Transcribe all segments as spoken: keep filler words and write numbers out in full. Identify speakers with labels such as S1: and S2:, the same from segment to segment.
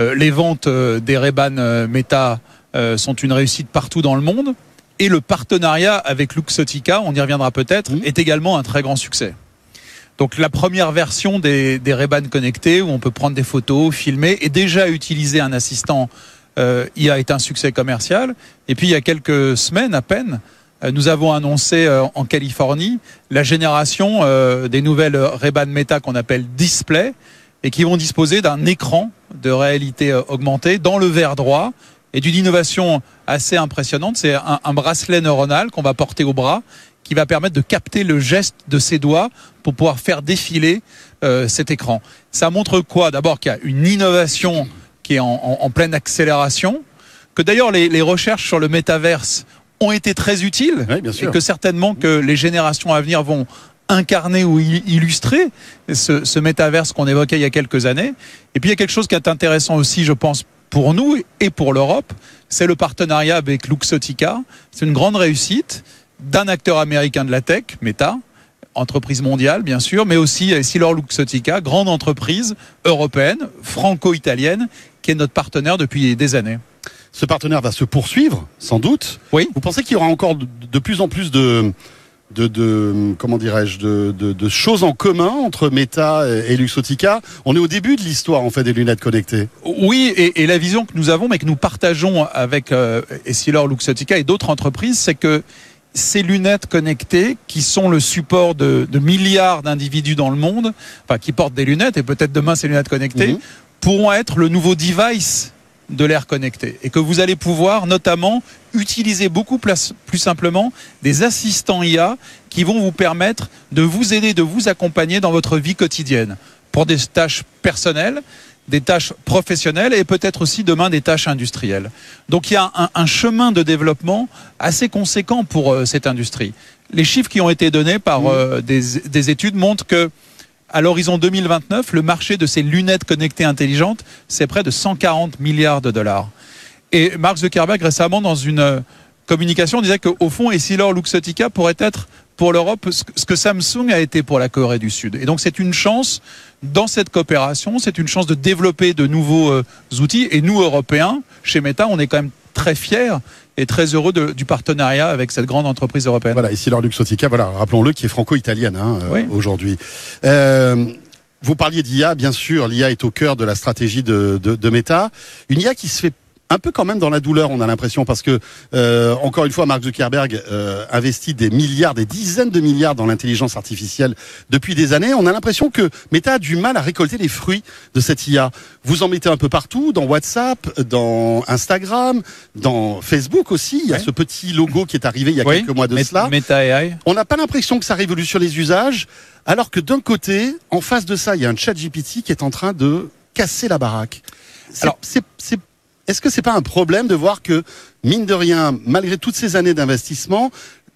S1: Euh, les ventes euh, des Ray-Ban euh, Meta euh, sont une réussite partout dans le monde. Et le partenariat avec Luxottica, on y reviendra peut-être, mmh. est également un très grand succès. Donc la première version des, des Ray-Ban connectés, où on peut prendre des photos, filmer, et déjà utiliser un assistant euh, I A est un succès commercial. Et puis il y a quelques semaines à peine, euh, nous avons annoncé euh, en Californie la génération euh, des nouvelles Ray-Ban Meta qu'on appelle Display, et qui vont disposer d'un écran de réalité euh, augmentée dans le verre droit, et d'une innovation assez impressionnante. C'est un, un bracelet neuronal qu'on va porter au bras, qui va permettre de capter le geste de ses doigts pour pouvoir faire défiler euh, cet écran. Ça montre quoi? D'abord qu'il y a une innovation qui est en, en, en pleine accélération, que d'ailleurs les, les recherches sur le métaverse ont été très utiles, oui, bien sûr. Et que certainement que les générations à venir vont incarner ou illustrer ce, ce métaverse qu'on évoquait il y a quelques années. Et puis il y a quelque chose qui est intéressant aussi, je pense, pour nous et pour l'Europe, c'est le partenariat avec Luxottica. C'est une grande réussite d'un acteur américain de la tech, Meta, entreprise mondiale bien sûr, mais aussi EssilorLuxottica, grande entreprise européenne, franco-italienne, qui est notre partenaire depuis des années.
S2: Ce partenaire va se poursuivre, sans doute.
S1: Oui.
S2: Vous pensez qu'il y aura encore de, de plus en plus de... De, de comment dirais-je de, de, de choses en commun entre Meta et Luxottica? On est au début de l'histoire en fait des lunettes connectées.
S1: Oui, et, et la vision que nous avons, mais que nous partageons avec euh, EssilorLuxottica et d'autres entreprises, c'est que ces lunettes connectées, qui sont le support de, de milliards d'individus dans le monde, enfin qui portent des lunettes, et peut-être demain ces lunettes connectées, mmh. pourront être le nouveau device de l'ère connectée, et que vous allez pouvoir notamment utiliser beaucoup plus, plus simplement des assistants I A qui vont vous permettre de vous aider, de vous accompagner dans votre vie quotidienne pour des tâches personnelles, des tâches professionnelles et peut-être aussi demain des tâches industrielles. Donc il y a un, un chemin de développement assez conséquent pour euh, cette industrie. Les chiffres qui ont été donnés par euh, des, des études montrent que à l'horizon deux mille vingt-neuf, le marché de ces lunettes connectées intelligentes, c'est près de cent quarante milliards de dollars. Et Mark Zuckerberg, récemment, dans une communication, disait qu'au fond, EssilorLuxottica pourrait être pour l'Europe ce que Samsung a été pour la Corée du Sud. Et donc, c'est une chance, dans cette coopération, c'est une chance de développer de nouveaux euh, outils. Et nous, Européens, chez Meta, on est quand même très fiers et très heureux de, du partenariat avec cette grande entreprise européenne.
S2: Voilà, EssilorLuxottica, voilà, rappelons-le, qui est franco-italienne hein,
S1: oui.
S2: euh, aujourd'hui. Euh, vous parliez d'I A, bien sûr, l'I A est au cœur de la stratégie de, de, de Meta. Une I A qui se fait un peu quand même dans la douleur, on a l'impression, parce que, euh, encore une fois, Mark Zuckerberg euh, investit des milliards, des dizaines de milliards dans l'intelligence artificielle depuis des années. On a l'impression que Meta a du mal à récolter les fruits de cette I A. Vous en mettez un peu partout, dans WhatsApp, dans Instagram, dans Facebook aussi. Il y a oui. ce petit logo qui est arrivé il y a oui. quelques mois de Met- cela.
S1: Meta A I.
S2: On n'a pas l'impression que ça révolutionne les usages, alors que d'un côté, en face de ça, il y a un ChatGPT qui est en train de casser la baraque. C'est, alors, c'est, c'est Est-ce que c'est pas un problème de voir que, mine de rien, malgré toutes ces années d'investissement,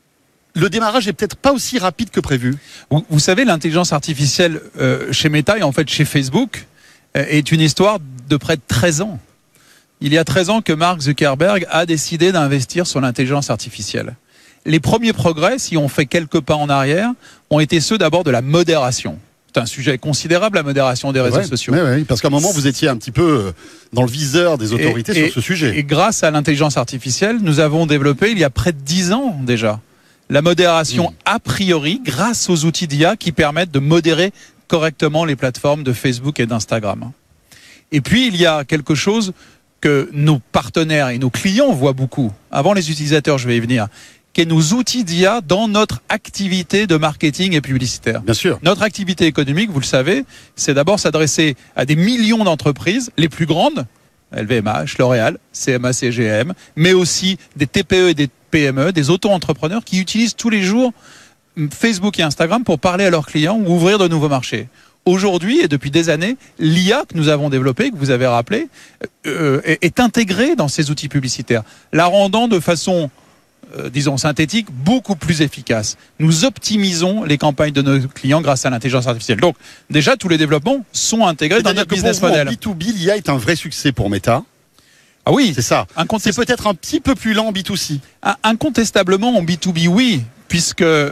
S2: le démarrage est peut-être pas aussi rapide que prévu?
S1: Vous, vous savez, l'intelligence artificielle euh, chez Meta et en fait chez Facebook euh, est une histoire de près de treize ans. Il y a treize ans que Mark Zuckerberg a décidé d'investir sur l'intelligence artificielle. Les premiers progrès, si on fait quelques pas en arrière, ont été ceux d'abord de la modération. C'est un sujet considérable, la modération des réseaux
S2: ouais,
S1: sociaux.
S2: Ouais, ouais, parce qu'à un moment, vous étiez un petit peu dans le viseur des autorités et, sur et, ce sujet.
S1: Et grâce à l'intelligence artificielle, nous avons développé, il y a près de dix ans déjà, la modération mmh. a priori grâce aux outils d'I A qui permettent de modérer correctement les plateformes de Facebook et d'Instagram. Et puis, il y a quelque chose que nos partenaires et nos clients voient beaucoup. Avant les utilisateurs, je vais y venir. Qui est nos outils d'I A dans notre activité de marketing et publicitaire.
S2: Bien sûr.
S1: Notre activité économique, vous le savez, c'est d'abord s'adresser à des millions d'entreprises, les plus grandes, L V M H, L'Oréal, C M A C G M, mais aussi des T P E et des P M E, des auto-entrepreneurs qui utilisent tous les jours Facebook et Instagram pour parler à leurs clients ou ouvrir de nouveaux marchés. Aujourd'hui, et depuis des années, l'I A que nous avons développée, que vous avez rappelé, euh, est, est intégrée dans ces outils publicitaires, la rendant de façon Euh, disons synthétique, beaucoup plus efficace. Nous optimisons les campagnes de nos clients grâce à l'intelligence artificielle. Donc, déjà, tous les développements sont intégrés dans notre business model.
S2: B deux B, l'I A est un vrai succès pour Meta.
S1: Ah oui,
S2: c'est ça. Incontest... C'est peut-être un petit peu plus lent en B deux C.
S1: Incontestablement, en B deux B, oui, puisque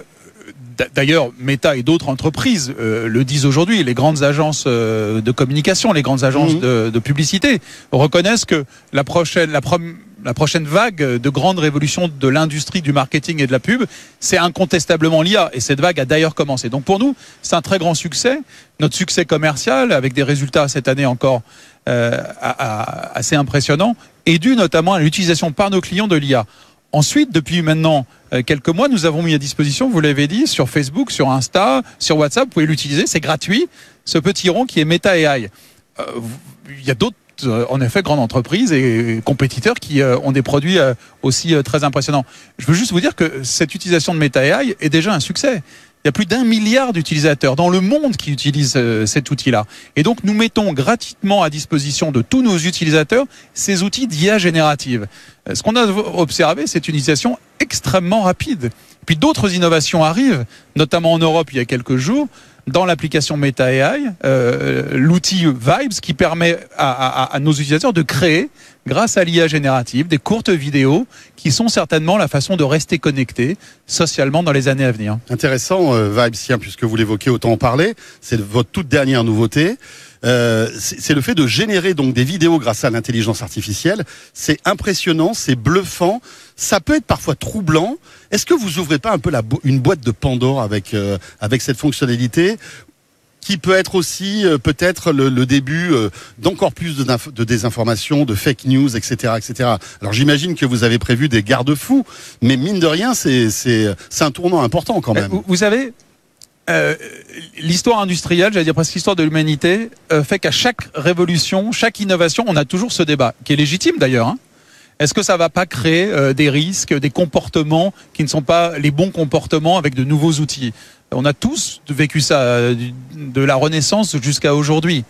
S1: d'ailleurs, Meta et d'autres entreprises euh, le disent aujourd'hui, les grandes agences euh, de communication, les grandes agences mmh. de, de publicité reconnaissent que la prochaine, la, prom- la prochaine vague de grande révolution de l'industrie du marketing et de la pub, c'est incontestablement l'I A. Et cette vague a d'ailleurs commencé. Donc pour nous, c'est un très grand succès. Notre succès commercial, avec des résultats cette année encore euh, à, à, assez impressionnants, est dû notamment à l'utilisation par nos clients de l'I A. Ensuite, depuis maintenant euh, quelques mois, nous avons mis à disposition, vous l'avez dit, sur Facebook, sur Insta, sur WhatsApp, vous pouvez l'utiliser, c'est gratuit, ce petit rond qui est Meta A I. Euh, il y a d'autres, euh, en effet, grandes entreprises et compétiteurs qui euh, ont des produits euh, aussi euh, très impressionnants. Je veux juste vous dire que cette utilisation de Meta A I est déjà un succès. Il y a plus d'un milliard d'utilisateurs dans le monde qui utilisent euh, cet outil-là. Et donc, nous mettons gratuitement à disposition de tous nos utilisateurs ces outils d'I A générative. Euh, ce qu'on a observé, c'est une utilisation extrêmement rapide. Puis d'autres innovations arrivent, notamment en Europe il y a quelques jours, dans l'application Meta A I, euh, l'outil Vibes qui permet à, à, à nos utilisateurs de créer, grâce à l'I A générative, des courtes vidéos qui sont certainement la façon de rester connecté socialement dans les années à venir.
S2: Intéressant, euh, Vibes, tiens, puisque vous l'évoquez, autant en parler. C'est votre toute dernière nouveauté. Euh, c'est, c'est le fait de générer donc des vidéos grâce à l'intelligence artificielle. C'est impressionnant, c'est bluffant. Ça peut être parfois troublant. Est-ce que vous ouvrez pas un peu la bo- une boîte de Pandore avec euh, avec cette fonctionnalité qui peut être aussi euh, peut-être le, le début euh, d'encore plus de, de désinformation, de fake news, et cetera, et cetera. Alors j'imagine que vous avez prévu des garde-fous, mais mine de rien, c'est c'est c'est un tournant important quand même.
S1: Vous, vous savez. Euh, l'histoire industrielle, j'allais dire presque l'histoire de l'humanité, euh, fait qu'à chaque révolution, chaque innovation, on a toujours ce débat, qui est légitime d'ailleurs. Hein. Est-ce que ça va pas créer euh, des risques, des comportements qui ne sont pas les bons comportements avec de nouveaux outils ? On a tous vécu ça, euh, de la Renaissance jusqu'à aujourd'hui.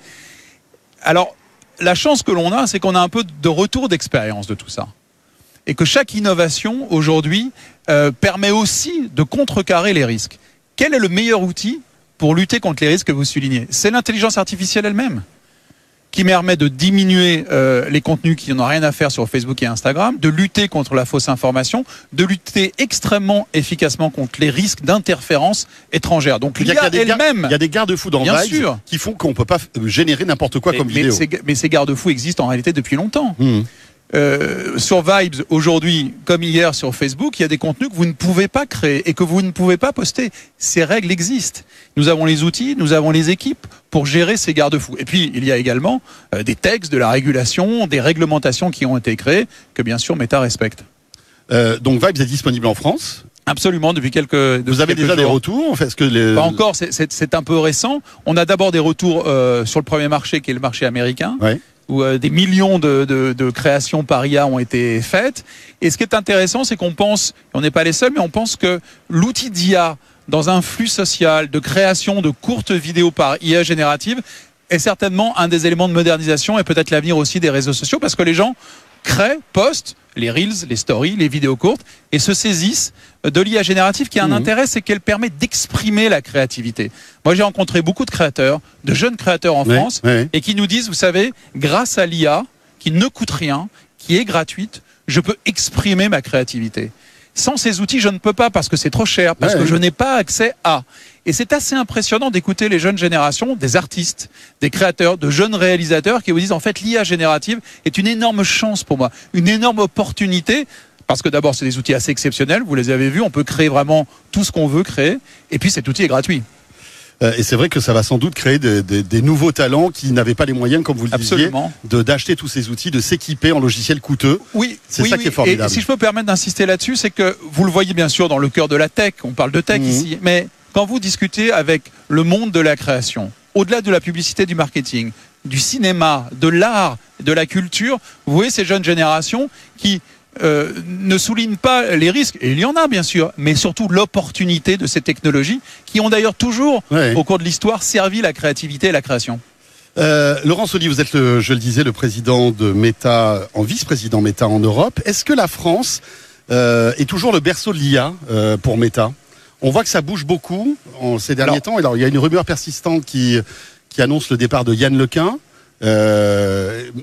S1: Alors, la chance que l'on a, c'est qu'on a un peu de retour d'expérience de tout ça. Et que chaque innovation, aujourd'hui, euh, permet aussi de contrecarrer les risques. Quel est le meilleur outil pour lutter contre les risques que vous soulignez ? C'est l'intelligence artificielle elle-même, qui permet de diminuer euh, les contenus qui n'ont rien à faire sur Facebook et Instagram, de lutter contre la fausse information, de lutter extrêmement efficacement contre les risques d'interférences étrangères. Donc l'I A elle-même...
S2: Il y a des garde-fous dans Vibes qui font qu'on ne peut pas générer n'importe quoi
S1: mais,
S2: comme
S1: mais
S2: vidéo.
S1: Ces, mais ces garde-fous existent en réalité depuis longtemps.
S2: Mmh.
S1: Euh, sur Vibes, aujourd'hui, comme hier sur Facebook, il y a des contenus que vous ne pouvez pas créer et que vous ne pouvez pas poster. Ces règles existent. Nous avons les outils, nous avons les équipes pour gérer ces garde-fous. Et puis, il y a également euh, des textes, de la régulation, des réglementations qui ont été créées, que bien sûr Meta respecte.
S2: Euh, donc Vibes est disponible en France ?
S1: Absolument, depuis quelques depuis
S2: Vous avez
S1: quelques
S2: déjà
S1: jours.
S2: des retours en fait, ce que les...
S1: Pas encore, c'est, c'est, c'est un peu récent. On a d'abord des retours euh, sur le premier marché, qui est le marché américain.
S2: Ouais.
S1: Où euh, des millions de, de, de créations par I A ont été faites. Et ce qui est intéressant, c'est qu'on pense, on n'est pas les seuls, mais on pense que l'outil d'I A dans un flux social de création de courtes vidéos par I A générative est certainement un des éléments de modernisation et peut-être l'avenir aussi des réseaux sociaux, parce que les gens créent, postent les reels, les stories, les vidéos courtes et se saisissent de l'I A générative qui a un mmh. intérêt, c'est qu'elle permet d'exprimer la créativité. Moi, j'ai rencontré beaucoup de créateurs, de jeunes créateurs en
S2: oui,
S1: France
S2: oui.
S1: et qui nous disent, vous savez, grâce à l'I A, qui ne coûte rien, qui est gratuite, je peux exprimer ma créativité. Sans ces outils, je ne peux pas parce que c'est trop cher, parce ouais, que oui. je n'ai pas accès à. Et c'est assez impressionnant d'écouter les jeunes générations, des artistes, des créateurs, de jeunes réalisateurs qui vous disent en fait l'I A générative est une énorme chance pour moi, une énorme opportunité. Parce que d'abord, c'est des outils assez exceptionnels, vous les avez vus, on peut créer vraiment tout ce qu'on veut créer. Et puis cet outil est gratuit.
S2: Euh, et c'est vrai que ça va sans doute créer des, des, des nouveaux talents qui n'avaient pas les moyens, comme vous le
S1: Absolument.
S2: disiez, de, d'acheter tous ces outils, de s'équiper en logiciels coûteux.
S1: Oui,
S2: c'est
S1: oui,
S2: ça
S1: oui.
S2: qui est formidable.
S1: Et si je peux me permettre d'insister là-dessus, c'est que vous le voyez bien sûr dans le cœur de la tech, on parle de tech mmh. ici, mais quand vous discutez avec le monde de la création, au-delà de la publicité, du marketing, du cinéma, de l'art, de la culture, vous voyez ces jeunes générations qui Euh, ne souligne pas les risques, et il y en a bien sûr, mais surtout l'opportunité de ces technologies qui ont d'ailleurs toujours, ouais. au cours de l'histoire, servi la créativité et la création.
S2: Euh, Laurent Sauli, vous êtes, le, je le disais, le président de Meta, en vice-président Meta en Europe. Est-ce que la France euh, est toujours le berceau de l'I A euh, pour Meta ? On voit que ça bouge beaucoup en ces derniers alors, temps. Alors, il y a une rumeur persistante qui, qui annonce le départ de Yann Lequin. Euh,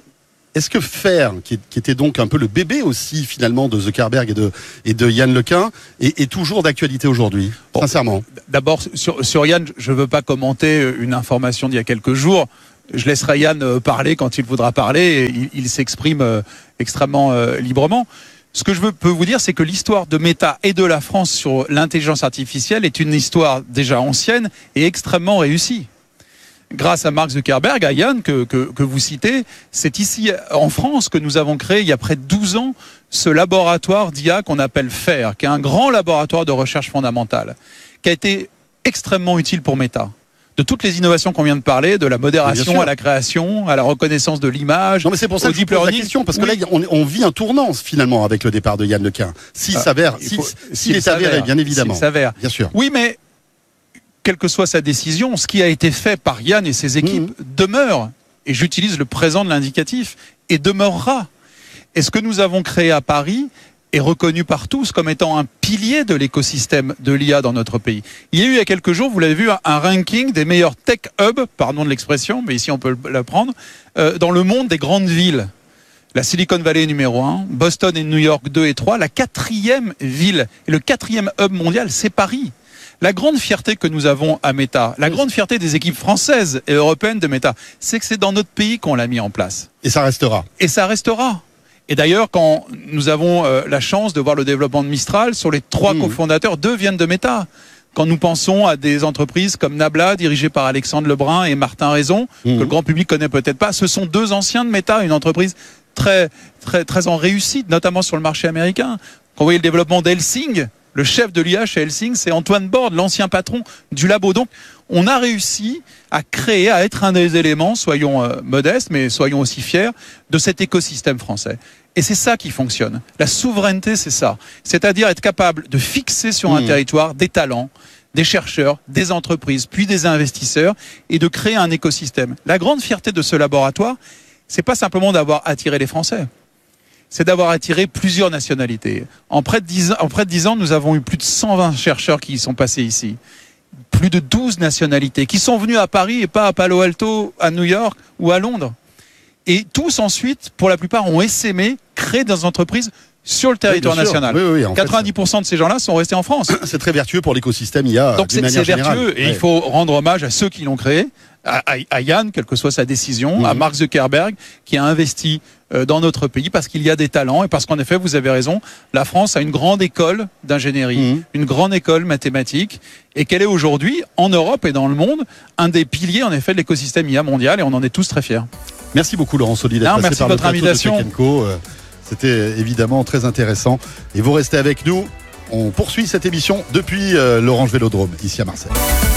S2: est-ce que Faire, qui, est, qui était donc un peu le bébé aussi finalement de Zuckerberg et de, et de Yann Lequin, est, est toujours d'actualité aujourd'hui, bon, sincèrement?
S1: D'abord, sur, sur Yann, je ne veux pas commenter une information d'il y a quelques jours. Je laisserai Yann parler quand il voudra parler. Il, il s'exprime extrêmement euh, librement. Ce que je veux, peux vous dire, c'est que l'histoire de Meta et de la France sur l'intelligence artificielle est une histoire déjà ancienne et extrêmement réussie. Grâce à Mark Zuckerberg, à Yann, que, que, que vous citez, c'est ici en France que nous avons créé, il y a près de douze ans, ce laboratoire d'I A qu'on appelle Faire, qui est un grand laboratoire de recherche fondamentale, qui a été extrêmement utile pour Meta. De toutes les innovations qu'on vient de parler, de la modération à la création, à la reconnaissance de l'image.
S2: Non mais c'est pour ça que je pose la question, parce que oui. là on, on vit un tournant finalement avec le départ de Yann Lequin. S'il ah, s'avère, s'il si, si est avéré, bien évidemment.
S1: S'il s'avère.
S2: Bien sûr.
S1: Oui, mais quelle que soit sa décision, ce qui a été fait par Yann et ses équipes mmh. demeure, et j'utilise le présent de l'indicatif, et demeurera. Et ce que nous avons créé à Paris est reconnu par tous comme étant un pilier de l'écosystème de l'I A dans notre pays. Il y a eu il y a quelques jours, vous l'avez vu, un ranking des meilleurs tech hubs, pardon de l'expression, mais ici on peut la prendre, euh, dans le monde des grandes villes. La Silicon Valley est numéro un, Boston et New York deux et trois, la quatrième ville et le quatrième hub mondial, c'est Paris. La grande fierté que nous avons à Meta, la grande fierté des équipes françaises et européennes de Meta, c'est que c'est dans notre pays qu'on l'a mis en place.
S2: Et ça restera.
S1: Et ça restera. Et d'ailleurs, quand nous avons euh, la chance de voir le développement de Mistral, sur les trois mmh. cofondateurs, deux viennent de Meta. Quand nous pensons à des entreprises comme Nabla, dirigées par Alexandre Lebrun et Martin Raison, mmh. que le grand public connaît peut-être pas, ce sont deux anciens de Meta, une entreprise très, très, très en réussite, notamment sur le marché américain. Quand vous voyez le développement d'Helsing, le chef de l'I A chez Helsing, c'est Antoine Borde, l'ancien patron du labo. Donc, on a réussi à créer, à être un des éléments, soyons euh, modestes, mais soyons aussi fiers, de cet écosystème français. Et c'est ça qui fonctionne. La souveraineté, c'est ça. C'est-à-dire être capable de fixer sur un mmh. territoire des talents, des chercheurs, des entreprises, puis des investisseurs, et de créer un écosystème. La grande fierté de ce laboratoire, c'est pas simplement d'avoir attiré les Français. C'est d'avoir attiré plusieurs nationalités. En près de dix ans, en près de dix ans, nous avons eu plus de cent vingt chercheurs qui y sont passés ici. Plus de douze nationalités qui sont venus à Paris et pas à Palo Alto, à New York ou à Londres. Et tous ensuite, pour la plupart, ont essaimé, créé des entreprises sur le territoire oui, national. Oui, oui, oui, quatre-vingt-dix pour cent fait, de ces gens-là sont restés en France.
S2: C'est très vertueux pour l'écosystème I A.
S1: Donc c'est vertueux et ouais. il faut rendre hommage à ceux qui l'ont créé, à, à, à Yann, quelle que soit sa décision, mmh. à Mark Zuckerberg, qui a investi euh, dans notre pays parce qu'il y a des talents et parce qu'en effet, vous avez raison, la France a une grande école d'ingénierie, mmh. une grande école mathématique et qu'elle est aujourd'hui, en Europe et dans le monde, un des piliers en effet de l'écosystème I A mondial et on en est tous très fiers.
S2: Merci beaucoup Laurent Soli d'être passé
S1: merci
S2: par
S1: de
S2: le
S1: votre invitation.
S2: de Tech and Co. C'était évidemment très intéressant. Et vous restez avec nous. On poursuit cette émission depuis euh, l'Orange Vélodrome, ici à Marseille.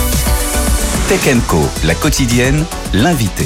S3: Tech and Co, la quotidienne, l'invité.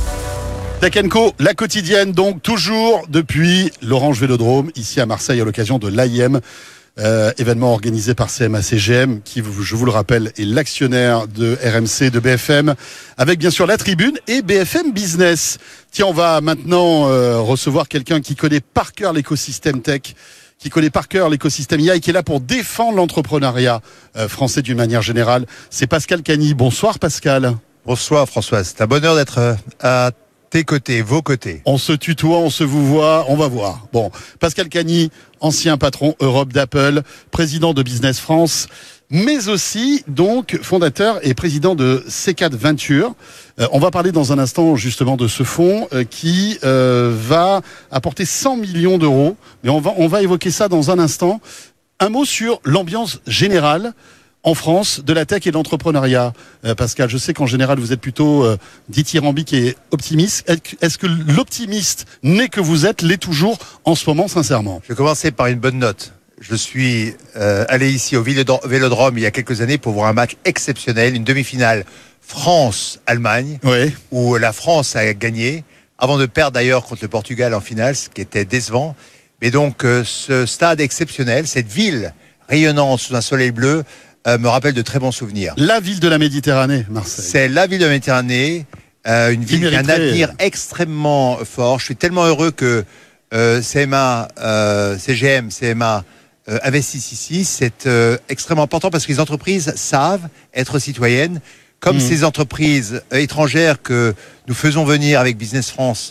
S2: Tech and Co, la quotidienne, donc toujours depuis l'Orange Vélodrome, ici à Marseille, à l'occasion de l'A I M. Euh, événement organisé par C M A C G M, qui, je vous le rappelle, est l'actionnaire de R M C, de B F M, avec bien sûr la Tribune et B F M Business. Tiens, on va maintenant euh, recevoir quelqu'un qui connaît par cœur l'écosystème tech, qui connaît par cœur l'écosystème I A et qui est là pour défendre l'entrepreneuriat euh, français d'une manière générale. C'est Pascal Cagny. Bonsoir Pascal.
S4: Bonsoir François, c'est un bonheur d'être à tes côtés, vos côtés.
S2: On se tutoie, on se vous voit, on va voir. Bon, Pascal Cagny, ancien patron Europe d'Apple, président de Business France, mais aussi donc fondateur et président de C quatre Venture. Euh, on va parler dans un instant justement de ce fonds euh, qui euh, va apporter cent millions d'euros, mais on va, on va évoquer ça dans un instant. Un mot sur l'ambiance générale en France, de la tech et de l'entrepreneuriat. Euh, Pascal, je sais qu'en général, vous êtes plutôt euh, dithyrambique et optimiste. Est-ce que l'optimiste né que vous êtes l'est toujours en ce moment, sincèrement?
S4: Je vais commencer par une bonne note. Je suis euh, allé ici au Vélodrome il y a quelques années pour voir un match exceptionnel, une demi-finale France-Allemagne,
S2: oui.
S4: où la France a gagné, avant de perdre d'ailleurs contre le Portugal en finale, ce qui était décevant. Mais donc, euh, ce stade exceptionnel, cette ville rayonnante sous un soleil bleu, Euh, me rappelle de très bons souvenirs.
S2: La ville de la Méditerranée, Marseille.
S4: C'est la ville de la Méditerranée, euh, une ville qui a un avenir extrêmement fort. Je suis tellement heureux que euh, C M A, euh, C G M, C M A euh, investissent ici. C'est euh, extrêmement important parce que les entreprises savent être citoyennes, comme mmh. ces entreprises euh, étrangères que nous faisons venir avec Business France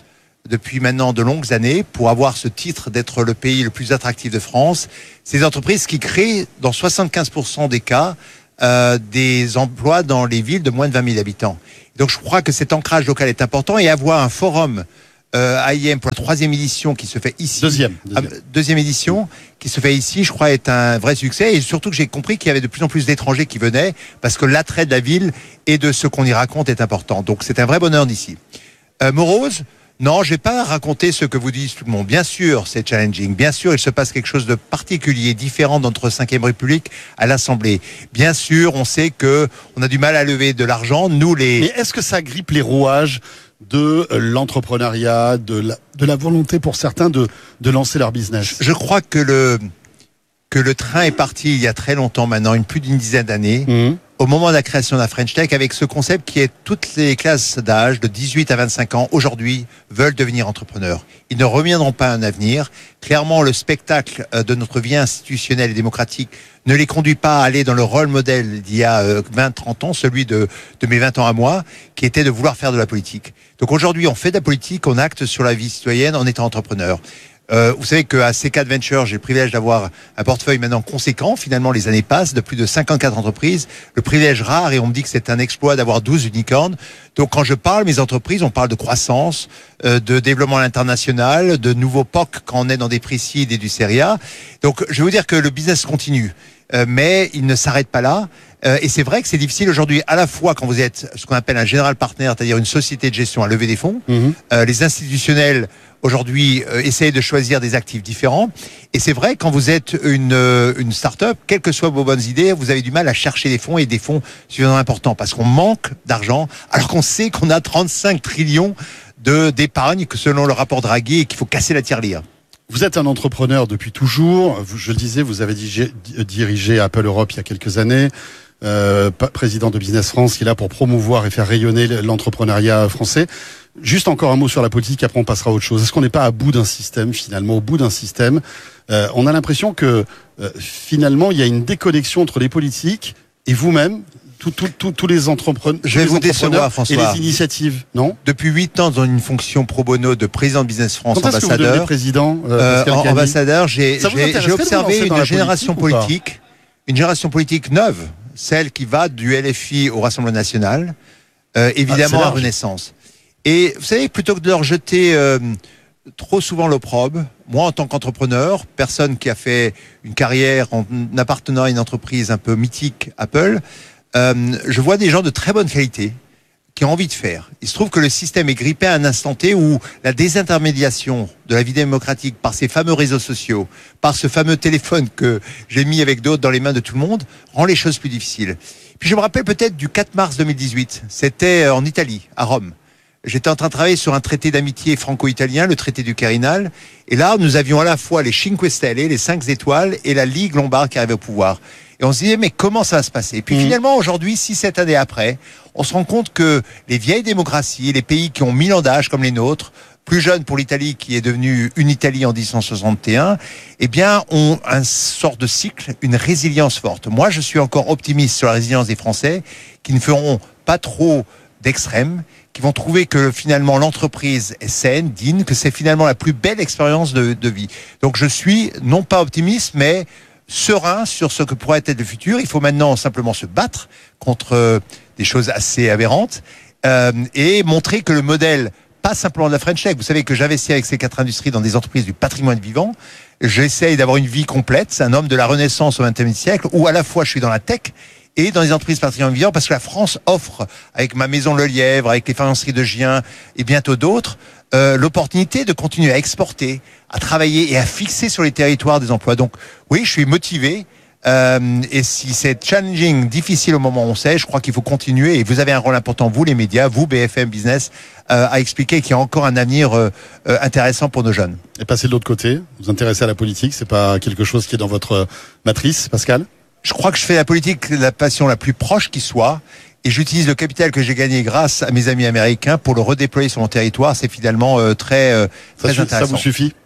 S4: depuis maintenant de longues années pour avoir ce titre d'être le pays le plus attractif de France. C'est des entreprises qui créent dans soixante-quinze pour cent des cas euh, des emplois dans les villes de moins de vingt mille habitants. Donc je crois que cet ancrage local est important et avoir un forum euh, A I M pour la troisième édition qui se fait ici.
S2: Deuxième. Deuxième,
S4: euh, deuxième édition qui se fait ici, je crois, est un vrai succès. Et surtout que j'ai compris qu'il y avait de plus en plus d'étrangers qui venaient parce que l'attrait de la ville et de ce qu'on y raconte est important. Donc c'est un vrai bonheur d'ici. Euh, Morose, non, je vais pas raconter ce que vous dites tout le monde. Bien sûr, c'est challenging. Bien sûr, il se passe quelque chose de particulier, différent dans notre cinquième République à l'Assemblée. Bien sûr, on sait que on a du mal à lever de l'argent. Nous, les.
S2: Mais est-ce que ça grippe les rouages de l'entrepreneuriat, de la, de la volonté pour certains de, de lancer leur business?
S4: Je crois que le, que le train est parti il y a très longtemps maintenant, une plus d'une dizaine d'années, mmh. au moment de la création de la French Tech, avec ce concept qui est toutes les classes d'âge, de dix-huit à vingt-cinq ans, aujourd'hui, veulent devenir entrepreneurs. Ils ne reviendront pas à un avenir. Clairement, le spectacle de notre vie institutionnelle et démocratique ne les conduit pas à aller dans le rôle modèle d'il y a vingt, trente ans, celui de, de mes vingt ans à moi, qui était de vouloir faire de la politique. Donc aujourd'hui, on fait de la politique, on acte sur la vie citoyenne en étant entrepreneur. Euh, vous savez qu'à C quatre Ventures, j'ai le privilège d'avoir un portefeuille maintenant conséquent. Finalement, les années passent, de plus de cinquante-quatre entreprises. Le privilège rare, et on me dit que c'est un exploit d'avoir douze unicornes. Donc, quand je parle, mes entreprises, on parle de croissance, euh, de développement international, de nouveaux P O C quand on est dans des Priscide et du Seria. Donc, je vais vous dire que le business continue. Euh, mais il ne s'arrête pas là. Euh, et c'est vrai que c'est difficile aujourd'hui, à la fois quand vous êtes ce qu'on appelle un général partner, c'est-à-dire une société de gestion à lever des fonds. Mmh. Euh, les institutionnels aujourd'hui euh, essayent de choisir des actifs différents. Et c'est vrai, quand vous êtes une, euh, une start-up, quelles que soient vos bonnes idées, vous avez du mal à chercher des fonds et des fonds suffisamment importants parce qu'on manque d'argent, alors qu'on sait qu'on a trente-cinq trillions de, d'épargne, que selon le rapport Draghi, et qu'il faut casser la tirelire.
S2: Vous êtes un entrepreneur depuis toujours. Vous, je le disais, vous avez dirigé, dirigé Apple Europe il y a quelques années. Euh, président de Business France, qui est là pour promouvoir et faire rayonner l'entrepreneuriat français. Juste encore un mot sur la politique, après on passera à autre chose. Est-ce qu'on n'est pas à bout d'un système, finalement, au bout d'un système euh, On a l'impression que, euh, finalement, il y a une déconnexion entre les politiques et vous-même, tous tout, tout, tout les entrepreneurs,
S4: Je vais vous décevoir, François.
S2: Et les initiatives, non?
S4: Depuis huit ans, dans une fonction pro bono de président de Business France,
S2: Quand est-ce
S4: ambassadeur.
S2: que vous devenez président,
S4: euh, en, ambassadeur, j'ai, j'ai, j'ai observé une génération politique, politique une génération politique neuve. Celle qui va du L F I au Rassemblement National, euh, évidemment ah, à Renaissance. Et vous savez, plutôt que de leur jeter euh, trop souvent l'opprobre, moi en tant qu'entrepreneur, personne qui a fait une carrière en appartenant à une entreprise un peu mythique, Apple, euh, je vois des gens de très bonne qualité qui ont envie de faire. Il se trouve que le système est grippé à un instant T où la désintermédiation de la vie démocratique par ces fameux réseaux sociaux, par ce fameux téléphone que j'ai mis avec d'autres dans les mains de tout le monde, rend les choses plus difficiles. Puis je me rappelle peut-être du quatre mars deux mille dix-huit. C'était en Italie, à Rome. J'étais en train de travailler sur un traité d'amitié franco-italien, le traité du Quirinal. Et là, nous avions à la fois les Cinque Stelle, les cinq étoiles, et la Ligue lombarde qui arrivait au pouvoir. Et on se disait, mais comment ça va se passer? Et puis mmh. finalement, aujourd'hui, six, sept années après, on se rend compte que les vieilles démocraties, les pays qui ont mille ans d'âge comme les nôtres, plus jeunes pour l'Italie qui est devenue une Italie en dix-neuf cent soixante et un, eh bien, ont un sort de cycle, une résilience forte. Moi, je suis encore optimiste sur la résilience des Français qui ne feront pas trop d'extrêmes, qui vont trouver que finalement l'entreprise est saine, digne, que c'est finalement la plus belle expérience de, de vie. Donc je suis non pas optimiste, mais serein sur ce que pourrait être le futur. Il faut maintenant simplement se battre contre euh, des choses assez aberrantes euh, et montrer que le modèle, pas simplement de la French Tech, vous savez que j'investis avec ces quatre industries dans des entreprises du patrimoine vivant, j'essaye d'avoir une vie complète, c'est un homme de la Renaissance au vingtième siècle, où à la fois je suis dans la tech et dans les entreprises patrimoine vivant, parce que la France offre, avec ma maison Le Lièvre, avec les faïenceries de Gien et bientôt d'autres, euh, l'opportunité de continuer à exporter, à travailler et à fixer sur les territoires des emplois. Donc oui, je suis motivé. Euh, et si c'est challenging, difficile au moment où on sait, je crois qu'il faut continuer. Et vous avez un rôle important, vous les médias, vous B F M Business, euh, à expliquer qu'il y a encore un avenir euh, euh, intéressant pour nos jeunes.
S2: Et passer de l'autre côté, vous intéresser à la politique, c'est pas quelque chose qui est dans votre matrice, Pascal?
S4: Je crois que je fais la politique la passion la plus proche qui soit. Et j'utilise le capital que j'ai gagné grâce à mes amis américains pour le redéployer sur mon territoire. C'est finalement euh, très, euh, très
S2: ça,
S4: intéressant.
S2: Ça vous suffit?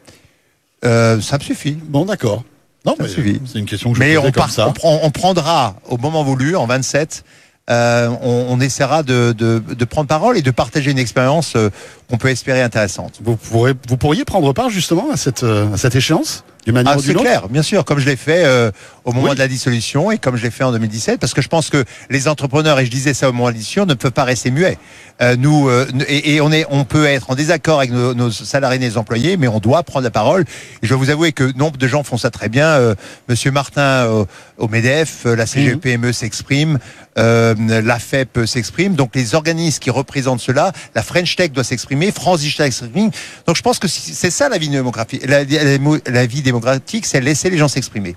S4: euh, Ça me suffit.
S2: Bon, d'accord. Non,
S4: ça me suffit.
S2: C'est une question que je
S4: mais
S2: posais
S4: on,
S2: comme
S4: part,
S2: ça.
S4: on, prend, on prendra au moment voulu, en vingt-sept, euh, on, on essaiera de, de, de prendre parole et de partager une expérience euh, qu'on peut espérer intéressante.
S2: Vous, pourrez, vous pourriez prendre part justement à cette, à cette échéance d'une manière
S4: Ah,
S2: ou d'une
S4: c'est
S2: autre.
S4: clair, bien sûr, comme je l'ai fait euh, au moment
S2: Oui.
S4: de la dissolution et comme je l'ai fait en deux mille dix-sept, parce que je pense que les entrepreneurs, et je disais ça au moment de la dissolution, ne peuvent pas rester muets. Euh, nous, euh, et, et on est, on peut être en désaccord avec nos, nos salariés et nos employés, mais on doit prendre la parole. Et je dois vous avouer que nombre de gens font ça très bien. Euh, Monsieur Martin euh, au MEDEF, euh, la C G P M E s'exprime, euh, la F E P s'exprime. Donc les organismes qui représentent cela, la French Tech doit s'exprimer, France Digital s'exprime. Donc je pense que c'est ça la vie démocratique. La, la, la vie démocratique, c'est laisser les gens s'exprimer.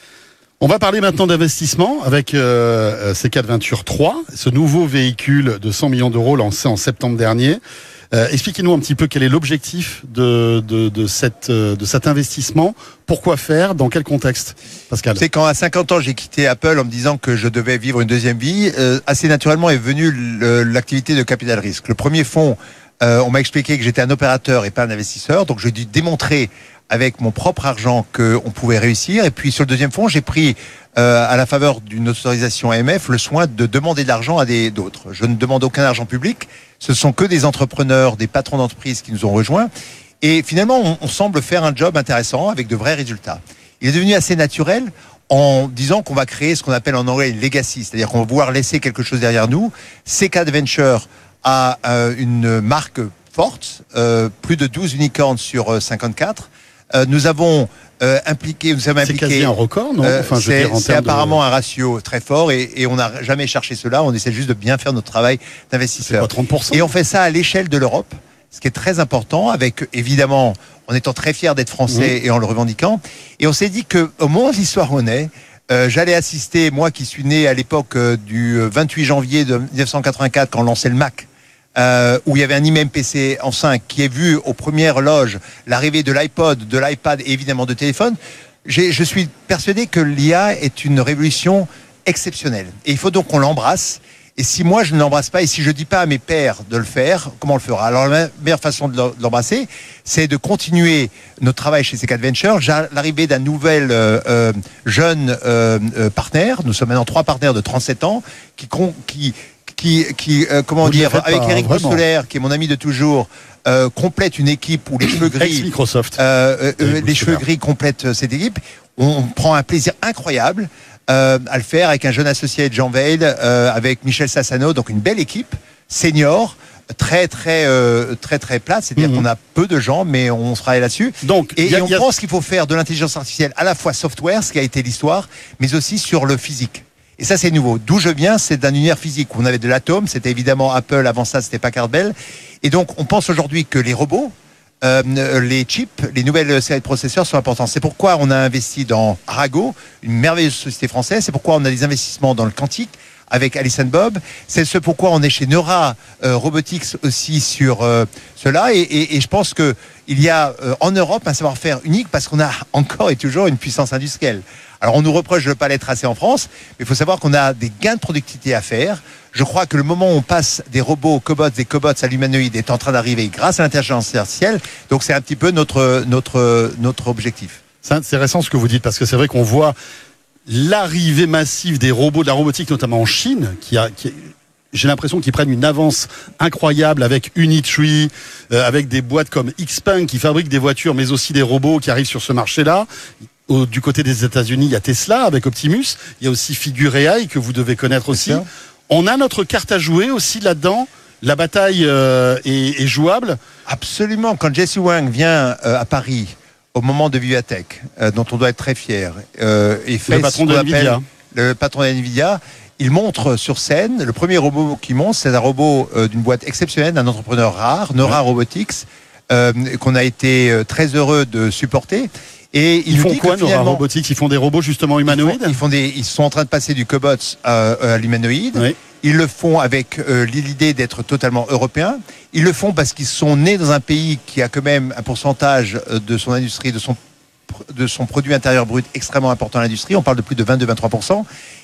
S2: On va parler maintenant d'investissement avec euh, C quatre Venture trois, ce nouveau véhicule de cent millions d'euros lancé en septembre dernier. Euh, expliquez-nous un petit peu quel est l'objectif de, de, de, cette, de cet investissement. Pourquoi faire? Dans quel contexte, Pascal?
S4: C'est quand à cinquante ans j'ai quitté Apple en me disant que je devais vivre une deuxième vie, euh, assez naturellement est venue le, l'activité de capital risque. Le premier fonds, euh, on m'a expliqué que j'étais un opérateur et pas un investisseur, donc j'ai dû démontrer avec mon propre argent qu'on pouvait réussir. Et puis sur le deuxième fonds, j'ai pris euh, à la faveur d'une autorisation A M F le soin de demander de l'argent à des d'autres. Je ne demande aucun argent public. Ce sont que des entrepreneurs, des patrons d'entreprises qui nous ont rejoints. Et finalement, on, on semble faire un job intéressant avec de vrais résultats. Il est devenu assez naturel en disant qu'on va créer ce qu'on appelle en anglais une legacy, c'est-à-dire qu'on va vouloir laisser quelque chose derrière nous. C quatre Venture a euh, une marque forte, euh, plus de douze unicorns sur euh, cinquante-quatre. Euh, nous avons euh, impliqué, nous sommes impliqués.
S2: C'est quasi un record, non?
S4: Enfin,
S2: je veux dire, en
S4: c'est
S2: termes
S4: apparemment
S2: de...
S4: un ratio très fort et, et on n'a jamais cherché cela. On essaie juste de bien faire notre travail d'investisseur.
S2: C'est pas trente pour cent.
S4: Et on fait ça à l'échelle de l'Europe, ce qui est très important, avec évidemment, en étant très fiers d'être français mmh. et en le revendiquant. Et on s'est dit que au moment de l'histoire où on est, euh, j'allais assister, moi qui suis né à l'époque euh, du vingt-huit janvier de dix-neuf cent quatre-vingt-quatre, quand on lançait le Mac. Euh, où il y avait un I M M P C en cinq qui a vu aux premières loges l'arrivée de l'iPod, de l'iPad et évidemment de téléphone. J'ai, je suis persuadé que l'I A est une révolution exceptionnelle. Et il faut donc qu'on l'embrasse. Et si moi je ne l'embrasse pas, et si je dis pas à mes pairs de le faire, comment on le fera? Alors la meilleure façon de l'embrasser, c'est de continuer notre travail chez C quatre Venture. J'ai l'arrivée d'un nouvel euh, euh, jeune euh, euh, partenaire. Nous sommes maintenant trois partenaires de trente-sept ans qui... qui qui, qui euh, comment
S2: Vous
S4: dire, avec
S2: pas,
S4: Eric Boussoler, qui est mon ami de toujours, euh, complète une équipe où les cheveux gris,
S2: ex-Microsoft,
S4: euh, euh, les cheveux gris complètent cette équipe. On, on prend un plaisir incroyable euh, à le faire avec un jeune associé de Jean Veil, euh, avec Michel Sassano, donc une belle équipe senior, très très euh, très très plate, c'est-à-dire mm-hmm. qu'on a peu de gens, mais on travaille là-dessus. Donc, et, y a, et on y a... pense qu'il faut faire de l'intelligence artificielle à la fois software, ce qui a été l'histoire, mais aussi sur le physique. Et ça, c'est nouveau. D'où je viens, c'est d'un univers physique où on avait de l'atome, c'était évidemment Apple, avant ça, c'était Packard Bell. Et donc, on pense aujourd'hui que les robots, euh, les chips, les nouvelles séries de processeurs sont importants. C'est pourquoi on a investi dans Arago, une merveilleuse société française. C'est pourquoi on a des investissements dans le quantique avec Alice and Bob. C'est ce pourquoi on est chez Neura euh, Robotics aussi sur euh, cela. Et, et, et je pense que il y a euh, en Europe un savoir-faire unique parce qu'on a encore et toujours une puissance industrielle. Alors on nous reproche de ne pas l'être assez en France, mais il faut savoir qu'on a des gains de productivité à faire. Je crois que le moment où on passe des robots aux cobots, des cobots à l'humanoïde est en train d'arriver grâce à l'intelligence artificielle. Donc c'est un petit peu notre, notre, notre objectif.
S2: C'est intéressant ce que vous dites parce que c'est vrai qu'on voit l'arrivée massive des robots, de la robotique notamment en Chine, qui a... Qui j'ai l'impression qu'ils prennent une avance incroyable avec Unitree, euh, avec des boîtes comme Xpeng qui fabriquent des voitures, mais aussi des robots qui arrivent sur ce marché-là. Au, du côté des États-Unis, il y a Tesla avec Optimus. Il y a aussi Figure A I que vous devez connaître aussi. On a notre carte à jouer aussi là-dedans. La bataille euh, est, est jouable.
S4: Absolument. Quand Jesse Wang vient euh, à Paris au moment de Vivatech, euh, dont on doit être très fier, euh, et fait
S2: le patron de Nvidia,
S4: le patron de Nvidia. Il montre sur scène, le premier robot qui monte, c'est un robot euh, d'une boîte exceptionnelle, d'un entrepreneur rare, Neura ouais. Robotics, euh, qu'on a été euh, très heureux de supporter. Et
S2: ils, ils font quoi, Neura Robotics? Ils font des robots justement humanoïdes?
S4: Ils, font, ils, font des, ils sont en train de passer du cobot à, à l'humanoïde. Oui. Ils le font avec euh, l'idée d'être totalement européen. Ils le font parce qu'ils sont nés dans un pays qui a quand même un pourcentage de son industrie, de son, de son produit intérieur brut extrêmement important à l'industrie. On parle de plus de vingt-deux à vingt-trois pour cent.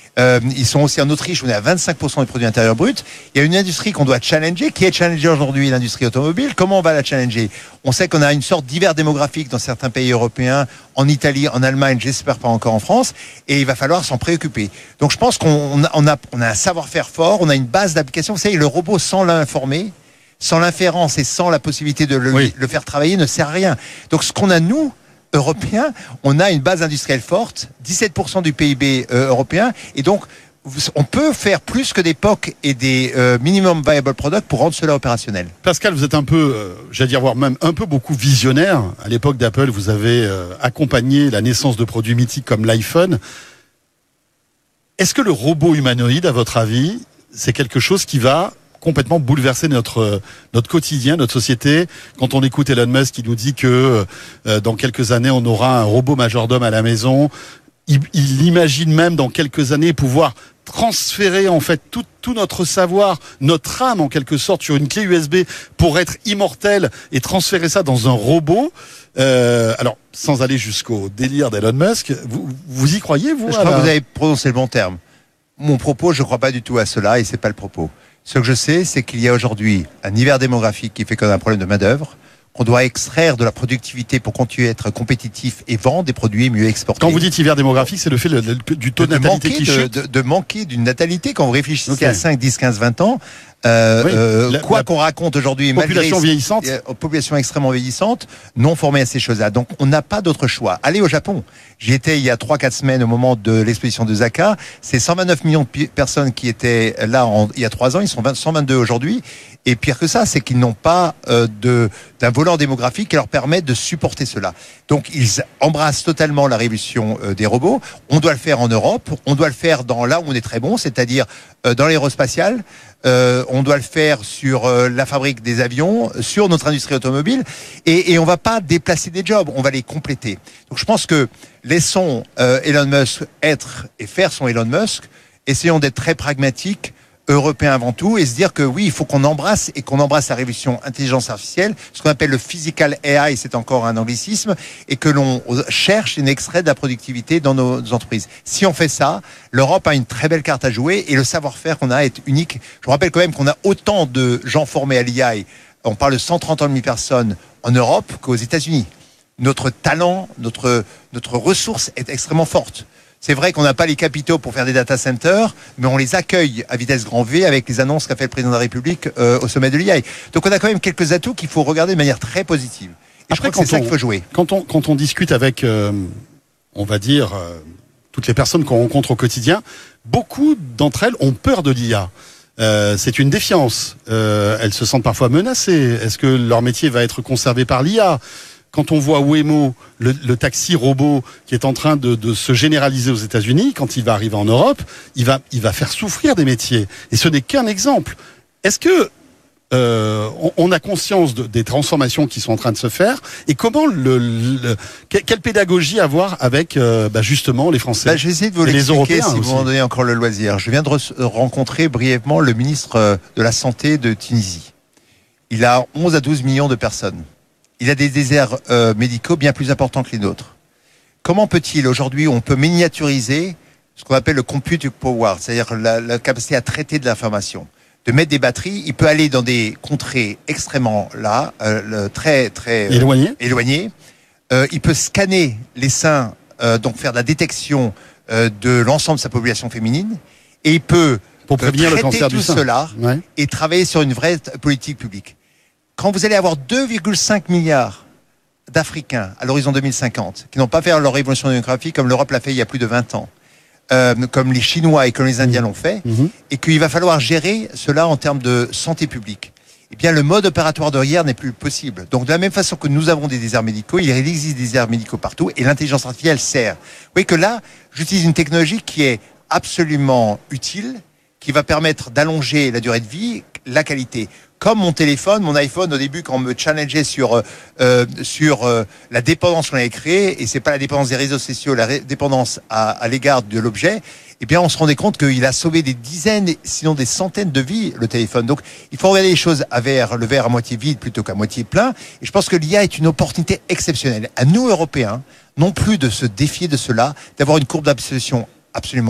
S4: Euh, ils sont aussi en Autriche, on est à vingt-cinq pour cent du produit intérieur brut. Il y a une industrie qu'on doit challenger, qui est challengée aujourd'hui, l'industrie automobile. Comment on va la challenger? On sait qu'on a une sorte d'hiver démographique dans certains pays européens, en Italie, en Allemagne, j'espère pas encore en France, et il va falloir s'en préoccuper. Donc je pense qu'on a, on a, on a un savoir-faire fort, on a une base d'application. Vous savez, le robot sans l'informer, sans l'inférence et sans la possibilité de le, oui. le faire travailler ne sert à rien. Donc ce qu'on a, nous, Européens, on a une base industrielle forte, dix-sept pour cent du P I B euh, européen, et donc on peut faire plus que des P O C et des euh, minimum viable product pour rendre cela opérationnel.
S2: Pascal, vous êtes un peu, euh, j'allais dire, voire même un peu beaucoup visionnaire. À l'époque d'Apple, vous avez euh, accompagné la naissance de produits mythiques comme l'iPhone. Est-ce que le robot humanoïde, à votre avis, c'est quelque chose qui va complètement bouleverser notre notre quotidien, notre société? Quand on écoute Elon Musk qui nous dit que euh, dans quelques années on aura un robot majordome à la maison, il, il imagine même dans quelques années pouvoir transférer en fait tout, tout notre savoir, notre âme en quelque sorte sur une clé U S B pour être immortel et transférer ça dans un robot. Euh, alors sans aller jusqu'au délire d'Elon Musk, vous, vous y croyez vous?
S4: Je crois que vous avez prononcé le bon terme. Mon propos, je ne crois pas du tout à cela et c'est pas le propos. Ce que je sais, c'est qu'il y a aujourd'hui un hiver démographique qui fait qu'on a un problème de main-d'œuvre, qu'on doit extraire de la productivité pour continuer à être compétitif et vendre des produits mieux exportés.
S2: Quand vous dites hiver démographique, c'est le fait le, le, du taux de, de natalité qui chute.
S4: De, de, de manquer d'une natalité quand vous réfléchissez okay. à cinq, dix, quinze, vingt ans. Euh, oui, euh, la, quoi la qu'on raconte aujourd'hui,
S2: population
S4: malgré
S2: vieillissante,
S4: euh, population extrêmement vieillissante, non formée à ces choses-là. Donc, on n'a pas d'autre choix. Allez au Japon. J'y étais il y a trois, quatre semaines au moment de l'exposition de Osaka. C'est cent vingt-neuf millions de pi- personnes qui étaient là en, il y a trois ans. Ils sont vingt, cent vingt-deux aujourd'hui. Et pire que ça, c'est qu'ils n'ont pas euh, de, d'un volant démographique qui leur permet de supporter cela. Donc, ils embrassent totalement la révolution euh, des robots. On doit le faire en Europe. On doit le faire dans là où on est très bon, c'est-à-dire euh, dans l'aérospatial. Euh, on doit le faire sur euh, la fabrique des avions, sur notre industrie automobile, et, et on va pas déplacer des jobs, on va les compléter. Donc je pense que laissons euh, Elon Musk être et faire son Elon Musk, essayons d'être très pragmatiques, européens avant tout, et se dire que oui, il faut qu'on embrasse et qu'on embrasse la révolution intelligence artificielle, ce qu'on appelle le physical A I, c'est encore un anglicisme, et que l'on cherche et extrait de la productivité dans nos entreprises. Si on fait ça, l'Europe a une très belle carte à jouer et le savoir-faire qu'on a est unique. Je vous rappelle quand même qu'on a autant de gens formés à l'I A, on parle de cent trente mille personnes en Europe qu'aux États-Unis. Notre talent, notre, notre ressource est extrêmement forte. C'est vrai qu'on n'a pas les capitaux pour faire des data centers, mais on les accueille à vitesse grand V avec les annonces qu'a fait le président de la République euh, au sommet de l'I A. Donc on a quand même quelques atouts qu'il faut regarder de manière très positive. Et Après, je crois que c'est ça qu'il faut jouer.
S2: Quand on, quand on discute avec, euh, on va dire, euh, toutes les personnes qu'on rencontre au quotidien, beaucoup d'entre elles ont peur de l'I A. Euh, c'est une défiance. Euh, elles se sentent parfois menacées. Est-ce que leur métier va être conservé par l'I A ? Quand on voit Waymo, le, le taxi robot qui est en train de, de se généraliser aux États-Unis, quand il va arriver en Europe, il va, il va faire souffrir des métiers. Et ce n'est qu'un exemple. Est-ce que euh, on, on a conscience de, des transformations qui sont en train de se faire et comment le, le quelle pédagogie avoir avec euh, bah justement les Français,
S4: bah, je vais essayer de vous
S2: et les Européens
S4: si
S2: aussi.
S4: vous m'en donnez encore le loisir. Je viens de re- rencontrer brièvement le ministre de la Santé de Tunisie. Il a onze à douze millions de personnes. Il a des déserts euh, médicaux bien plus importants que les nôtres. Comment peut-il, aujourd'hui, on peut miniaturiser ce qu'on appelle le compute power, c'est-à-dire la, la capacité à traiter de l'information, de mettre des batteries. Il peut aller dans des contrées extrêmement là, euh, très très
S2: éloignées.
S4: Euh, éloignées. Euh, il peut scanner les seins, euh, donc faire de la détection euh, de l'ensemble de sa population féminine, et il peut
S2: pour prévenir
S4: euh,
S2: le cancer
S4: tout
S2: du sein.
S4: cela
S2: ouais.
S4: et travailler sur une vraie politique publique. Quand vous allez avoir deux virgule cinq milliards d'Africains à l'horizon deux mille cinquante, qui n'ont pas fait leur révolution démographique comme l'Europe l'a fait il y a plus de vingt ans, euh, comme les Chinois et comme les Indiens mmh. l'ont fait, mmh. et qu'il va falloir gérer cela en termes de santé publique, eh bien le mode opératoire de hier n'est plus possible. Donc de la même façon que nous avons des déserts médicaux, il existe des déserts médicaux partout, et l'intelligence artificielle sert. Vous voyez que là, j'utilise une technologie qui est absolument utile, qui va permettre d'allonger la durée de vie, la qualité. Comme mon téléphone, mon iPhone, au début, quand on me challengeait sur euh, sur euh, la dépendance qu'on avait créée, et c'est pas la dépendance des réseaux sociaux, la ré- dépendance à, à l'égard de l'objet, eh bien, on se rendait compte qu'il a sauvé des dizaines, sinon des centaines de vies, le téléphone. Donc, il faut regarder les choses à verre, le verre à moitié vide plutôt qu'à moitié plein. Et je pense que l'I A est une opportunité exceptionnelle. À nous, Européens, non plus de se défier de cela, d'avoir une courbe d'absorption absolument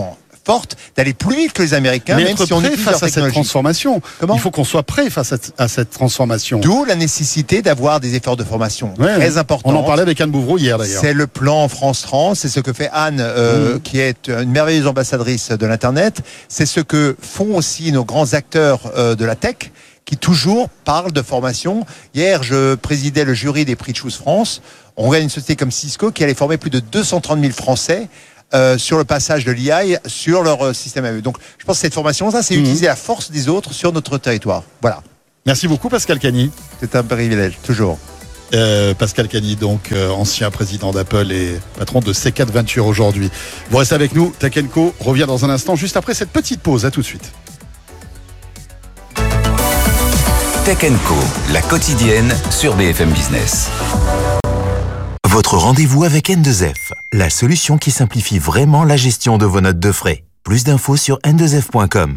S4: porte d'aller plus vite que les Américains,
S2: mais
S4: même
S2: être
S4: si on
S2: prêt
S4: utilise
S2: face
S4: leur
S2: à cette transformation.
S4: Comment ?
S2: Il faut qu'on soit prêt face à, à cette transformation.
S4: D'où la nécessité d'avoir des efforts de formation
S2: ouais,
S4: très importants.
S2: On en parlait avec Anne Bouvreau hier d'ailleurs.
S4: C'est le plan France trente, c'est ce que fait Anne, euh, mmh. qui est une merveilleuse ambassadrice de l'Internet. C'est ce que font aussi nos grands acteurs euh, de la tech, qui toujours parlent de formation. Hier, je présidais le jury des prix de Choose France. On regarde une société comme Cisco qui allait former plus de deux cent trente mille Français euh, sur le passage de l'I A sur leur euh, système à eux. Donc, je pense que cette formation-là, c'est mmh. utiliser la force des autres sur notre territoire. Voilà.
S2: Merci beaucoup, Pascal Cagny.
S4: C'est un privilège, toujours.
S2: Euh, Pascal Cagny, donc euh, ancien président d'Apple et patron de C quatre Venture aujourd'hui. Vous restez avec nous. Tech and Co revient dans un instant, juste après cette petite pause. À tout de suite.
S3: Tech and Co, la quotidienne sur B F M Business.
S5: Votre rendez-vous avec N deux F, la solution qui simplifie vraiment la gestion de vos notes de frais. Plus d'infos sur N deux F point com.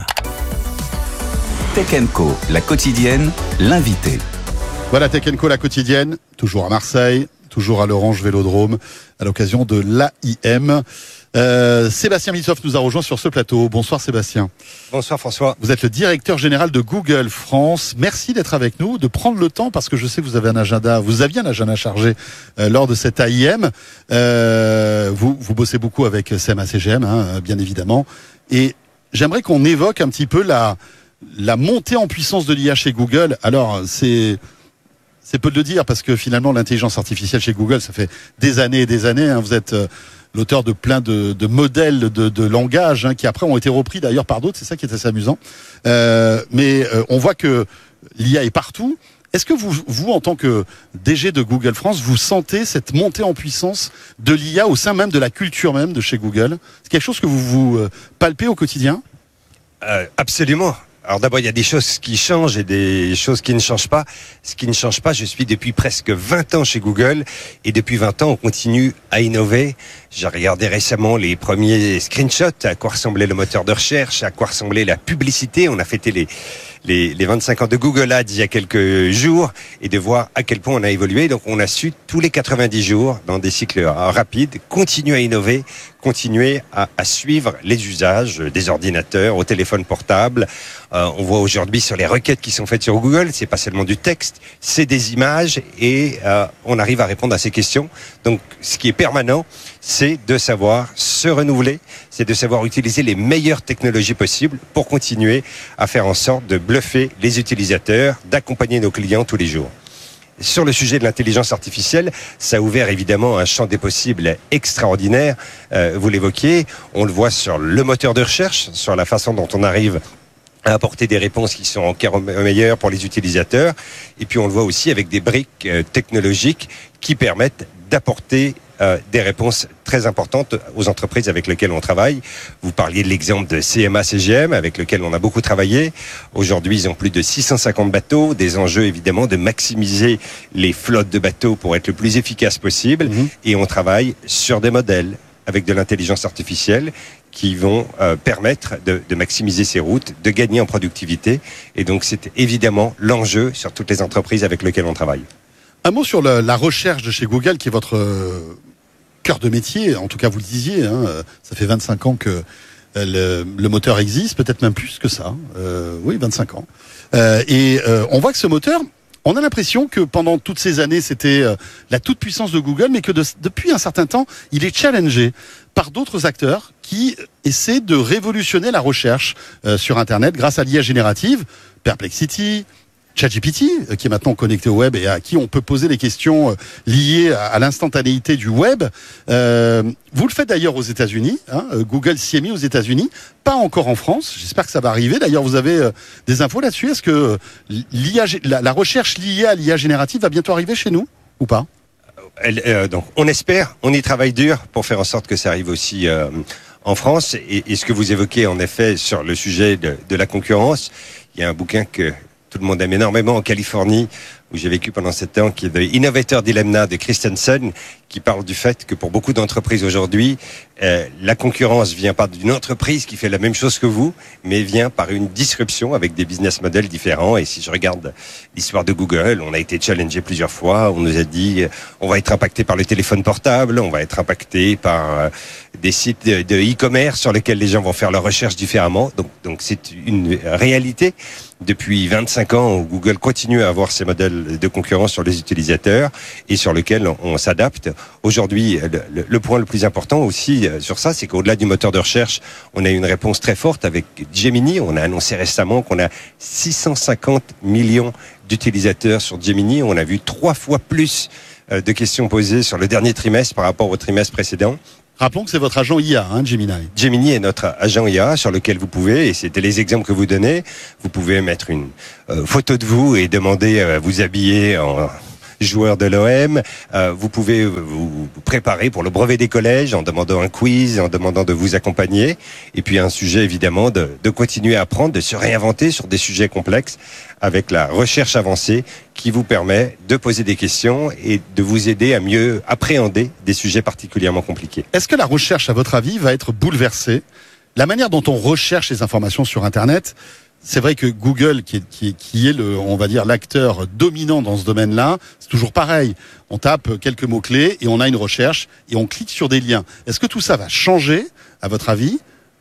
S3: Tech and Co, la quotidienne, l'invité.
S2: Voilà Tech and Co, la quotidienne, toujours à Marseille, toujours à l'Orange Vélodrome, à l'occasion de l'A I M. Euh, Sébastien Missoff nous a rejoint sur ce plateau. Bonsoir Sébastien.
S6: Bonsoir François.
S2: Vous êtes le directeur général de Google France. Merci d'être avec nous, de prendre le temps, parce que je sais que vous avez un agenda, vous aviez un agenda chargé euh, lors de cette A I M. Euh, vous, vous bossez beaucoup avec C M A C G M, hein, bien évidemment. Et j'aimerais qu'on évoque un petit peu la, la montée en puissance de l'I A chez Google. Alors, c'est... C'est peu de le dire parce que finalement l'intelligence artificielle chez Google, ça fait des années et des années. Hein, vous êtes euh, l'auteur de plein de, de modèles de, de langage hein, qui après ont été repris d'ailleurs par d'autres. C'est ça qui est assez amusant. Euh, mais euh, on voit que l'I A est partout. Est-ce que vous, vous en tant que D G de Google France, vous sentez cette montée en puissance de l'I A au sein même de la culture même de chez Google ? C'est quelque chose que vous vous euh, palpez au quotidien ?
S6: euh, Absolument. Alors d'abord, il y a des choses qui changent et des choses qui ne changent pas. Ce qui ne change pas, je suis depuis presque vingt ans chez Google et depuis vingt ans, on continue à innover. J'ai regardé récemment les premiers screenshots, à quoi ressemblait le moteur de recherche, à quoi ressemblait la publicité. On a fêté les, les, les vingt-cinq ans de Google Ads il y a quelques jours et de voir à quel point on a évolué. Donc on a su tous les quatre-vingt-dix jours, dans des cycles rapides, continuer à innover, continuer à, à suivre les usages des ordinateurs, au téléphone portable. Euh, on voit aujourd'hui sur les requêtes qui sont faites sur Google, c'est pas seulement du texte, c'est des images et euh, on arrive à répondre à ces questions. Donc ce qui est permanent, c'est de savoir se renouveler, c'est de savoir utiliser les meilleures technologies possibles pour continuer à faire en sorte de bluffer les utilisateurs, d'accompagner nos clients tous les jours. Sur le sujet de l'intelligence artificielle, ça a ouvert évidemment un champ des possibles extraordinaire. Euh, vous l'évoquiez, on le voit sur le moteur de recherche, sur la façon dont on arrive à apporter des réponses qui sont encore meilleures pour les utilisateurs. Et puis on le voit aussi avec des briques euh, technologiques qui permettent d'apporter euh, des réponses très importantes aux entreprises avec lesquelles on travaille. Vous parliez de l'exemple de C M A C G M avec lequel on a beaucoup travaillé. Aujourd'hui, ils ont plus de six cent cinquante bateaux, des enjeux évidemment de maximiser les flottes de bateaux pour être le plus efficace possible. Mmh. Et on travaille sur des modèles avec de l'intelligence artificielle qui vont euh, permettre de, de maximiser ces routes, de gagner en productivité. Et donc, c'est évidemment l'enjeu sur toutes les entreprises avec lesquelles on travaille.
S2: Un mot sur le, la recherche de chez Google, qui est votre euh, cœur de métier. En tout cas, vous le disiez, hein, ça fait vingt-cinq ans que euh, le, le moteur existe, peut-être même plus que ça. Euh, oui, vingt-cinq ans. Euh, et euh, on voit que ce moteur, on a l'impression que pendant toutes ces années, c'était euh, la toute-puissance de Google, mais que de, depuis un certain temps, il est challengé par d'autres acteurs qui essaient de révolutionner la recherche euh, sur Internet grâce à l'I A générative, Perplexity, ChatGPT, euh, qui est maintenant connecté au web et à qui on peut poser des questions euh, liées à, à l'instantanéité du web. Euh, vous le faites d'ailleurs aux États-Unis, hein, euh, Google s'y est mis aux États-Unis, pas encore en France. J'espère que ça va arriver. D'ailleurs, vous avez euh, des infos là-dessus. Est-ce que euh, l'I A, la, la recherche liée à l'I A générative va bientôt arriver chez nous ou pas ?
S6: Elle, euh, donc, on espère, on y travaille dur pour faire en sorte que ça arrive aussi euh, en France. Et, et ce que vous évoquez en effet sur le sujet de, de la concurrence, il y a un bouquin que tout le monde aime énormément en Californie, où j'ai vécu pendant sept ans, qui est The Innovator Dilemma de Christensen, qui parle du fait que pour beaucoup d'entreprises aujourd'hui, euh, la concurrence vient pas d'une entreprise qui fait la même chose que vous, mais vient par une disruption avec des business models différents. Et si je regarde l'histoire de Google, on a été challengé plusieurs fois, on nous a dit, on va être impacté par le téléphone portable, on va être impacté par euh, des sites de, de e-commerce sur lesquels les gens vont faire leurs recherches différemment. Donc, donc c'est une réalité. Depuis vingt-cinq ans, Google continue à avoir ces modèles de concurrence sur les utilisateurs et sur lesquels on, on s'adapte. Aujourd'hui, le, le, le point le plus important aussi euh, sur ça, c'est qu'au-delà du moteur de recherche, on a une réponse très forte avec Gemini. On a annoncé récemment qu'on a six cent cinquante millions d'utilisateurs sur Gemini. On a vu trois fois plus euh, de questions posées sur le dernier trimestre par rapport au trimestre précédent.
S2: Rappelons que c'est votre agent I A, hein, Gemini.
S6: Gemini est notre agent I A sur lequel vous pouvez, et c'était les exemples que vous donnez, vous pouvez mettre une euh, photo de vous et demander à euh, vous habiller en joueur de l'O M. Euh, vous pouvez vous préparer pour le brevet des collèges en demandant un quiz, en demandant de vous accompagner. Et puis un sujet évidemment de, de continuer à apprendre, de se réinventer sur des sujets complexes avec la recherche avancée qui vous permet de poser des questions et de vous aider à mieux appréhender des sujets particulièrement compliqués.
S2: Est-ce que la recherche, à votre avis, va être bouleversée ? La manière dont on recherche les informations sur Internet, c'est vrai que Google, qui est, qui est, qui est le, on va dire, l'acteur dominant dans ce domaine-là, c'est toujours pareil. On tape quelques mots-clés et on a une recherche et on clique sur des liens. Est-ce que tout ça va changer, à votre avis,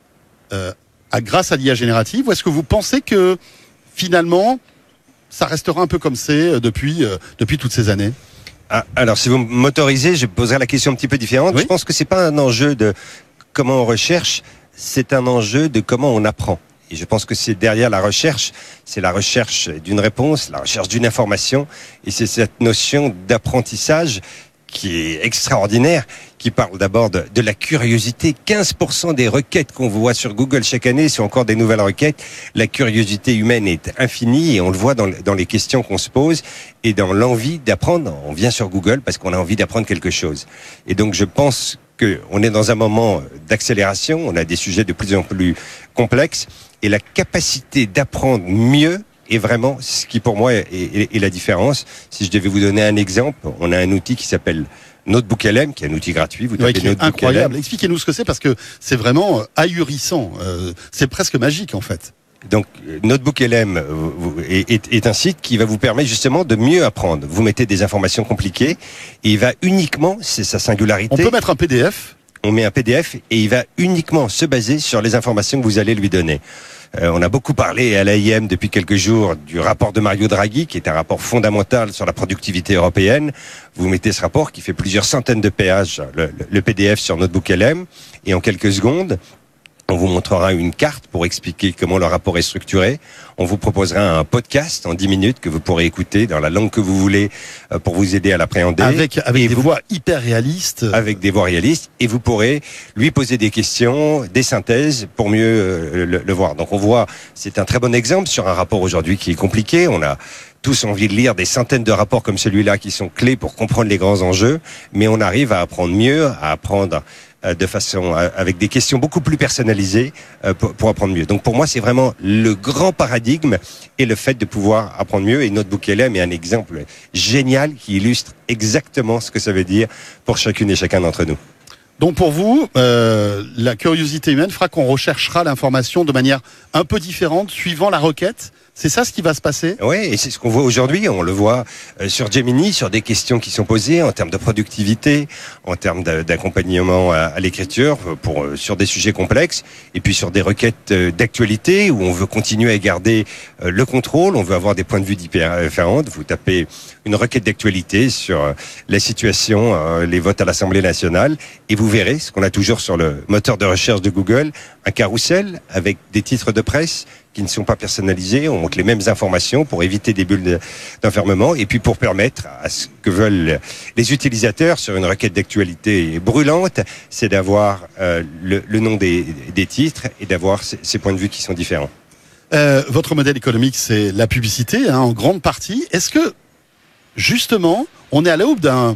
S2: euh, à, grâce à l'I A générative, ou est-ce que vous pensez que, finalement, ça restera un peu comme c'est depuis, euh, depuis toutes ces années ?
S6: Ah, alors, si vous m'autorisez, je poserai la question un petit peu différente. Oui. Je pense que c'est pas un enjeu de comment on recherche, c'est un enjeu de comment on apprend. Et je pense que c'est derrière la recherche, c'est la recherche d'une réponse, la recherche d'une information, et c'est cette notion d'apprentissage qui est extraordinaire, qui parle d'abord de, de la curiosité. quinze pour cent des requêtes qu'on voit sur Google chaque année sont encore des nouvelles requêtes. La curiosité humaine est infinie et on le voit dans, dans les questions qu'on se pose et dans l'envie d'apprendre. On vient sur Google parce qu'on a envie d'apprendre quelque chose. Et donc je pense qu'on est dans un moment d'accélération, on a des sujets de plus en plus complexes et la capacité d'apprendre mieux est vraiment ce qui pour moi est, est, est la différence. Si je devais vous donner un exemple, on a un outil qui s'appelle Notebook L M, qui est un outil gratuit. Vous
S2: tapez
S6: ouais,
S2: Notebook incroyable. L M. Expliquez-nous ce que c'est parce que c'est vraiment euh, ahurissant. Euh, c'est presque magique en fait.
S6: Donc, Notebook L M est, est, est un site qui va vous permettre justement de mieux apprendre. Vous mettez des informations compliquées et il va uniquement, c'est sa singularité.
S2: On peut mettre un P D F.
S6: On met un P D F et il va uniquement se baser sur les informations que vous allez lui donner. Euh, on a beaucoup parlé à l'A I M depuis quelques jours du rapport de Mario Draghi, qui est un rapport fondamental sur la productivité européenne. Vous mettez ce rapport qui fait plusieurs centaines de pages, le, le P D F sur Notebook L M, et en quelques secondes, on vous montrera une carte pour expliquer comment le rapport est structuré. On vous proposera un podcast en dix minutes que vous pourrez écouter dans la langue que vous voulez pour vous aider à l'appréhender.
S2: Avec, avec des
S6: vous,
S2: voix hyper réalistes.
S6: Avec des voix réalistes. Et vous pourrez lui poser des questions, des synthèses pour mieux le, le voir. Donc on voit, c'est un très bon exemple sur un rapport aujourd'hui qui est compliqué. On a tous envie de lire des centaines de rapports comme celui-là qui sont clés pour comprendre les grands enjeux. Mais on arrive à apprendre mieux, à apprendre de façon avec des questions beaucoup plus personnalisées pour, pour apprendre mieux. Donc pour moi, c'est vraiment le grand paradigme et le fait de pouvoir apprendre mieux. Et Notebook L M est un exemple génial qui illustre exactement ce que ça veut dire pour chacune et chacun d'entre nous.
S2: Donc pour vous, euh, la curiosité humaine fera qu'on recherchera l'information de manière un peu différente suivant la requête. C'est ça ce qui va se passer ?
S6: Oui, et c'est ce qu'on voit aujourd'hui. On le voit euh, sur Gemini, sur des questions qui sont posées en termes de productivité, en termes d'accompagnement à, à l'écriture, pour euh, sur des sujets complexes, et puis sur des requêtes euh, d'actualité où on veut continuer à garder euh, le contrôle, on veut avoir des points de vue différents. Vous tapez une requête d'actualité sur euh, la situation, euh, les votes à l'Assemblée nationale, et vous verrez ce qu'on a toujours sur le moteur de recherche de Google, un carrousel avec des titres de presse qui ne sont pas personnalisés, on montre les mêmes informations pour éviter des bulles d'enfermement et puis pour permettre à ce que veulent les utilisateurs sur une requête d'actualité brûlante, c'est d'avoir euh, le, le nom des, des titres et d'avoir ces, ces points de vue qui sont différents.
S2: Euh, votre modèle économique, c'est la publicité, hein, en grande partie. Est-ce que, justement, on est à l'aube d'un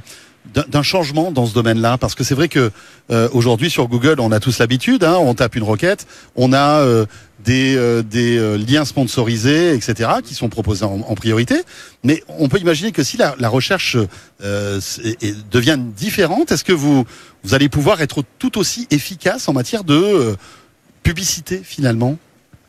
S2: d'un, d'un changement dans ce domaine-là? Parce que c'est vrai que euh, aujourd'hui sur Google, on a tous l'habitude, hein, on tape une requête, on a euh, des, euh, des euh, liens sponsorisés, et cetera, qui sont proposés en, en priorité. Mais on peut imaginer que si la, la recherche euh, est, est, devient différente, est-ce que vous, vous allez pouvoir être tout aussi efficace en matière de euh, publicité finalement?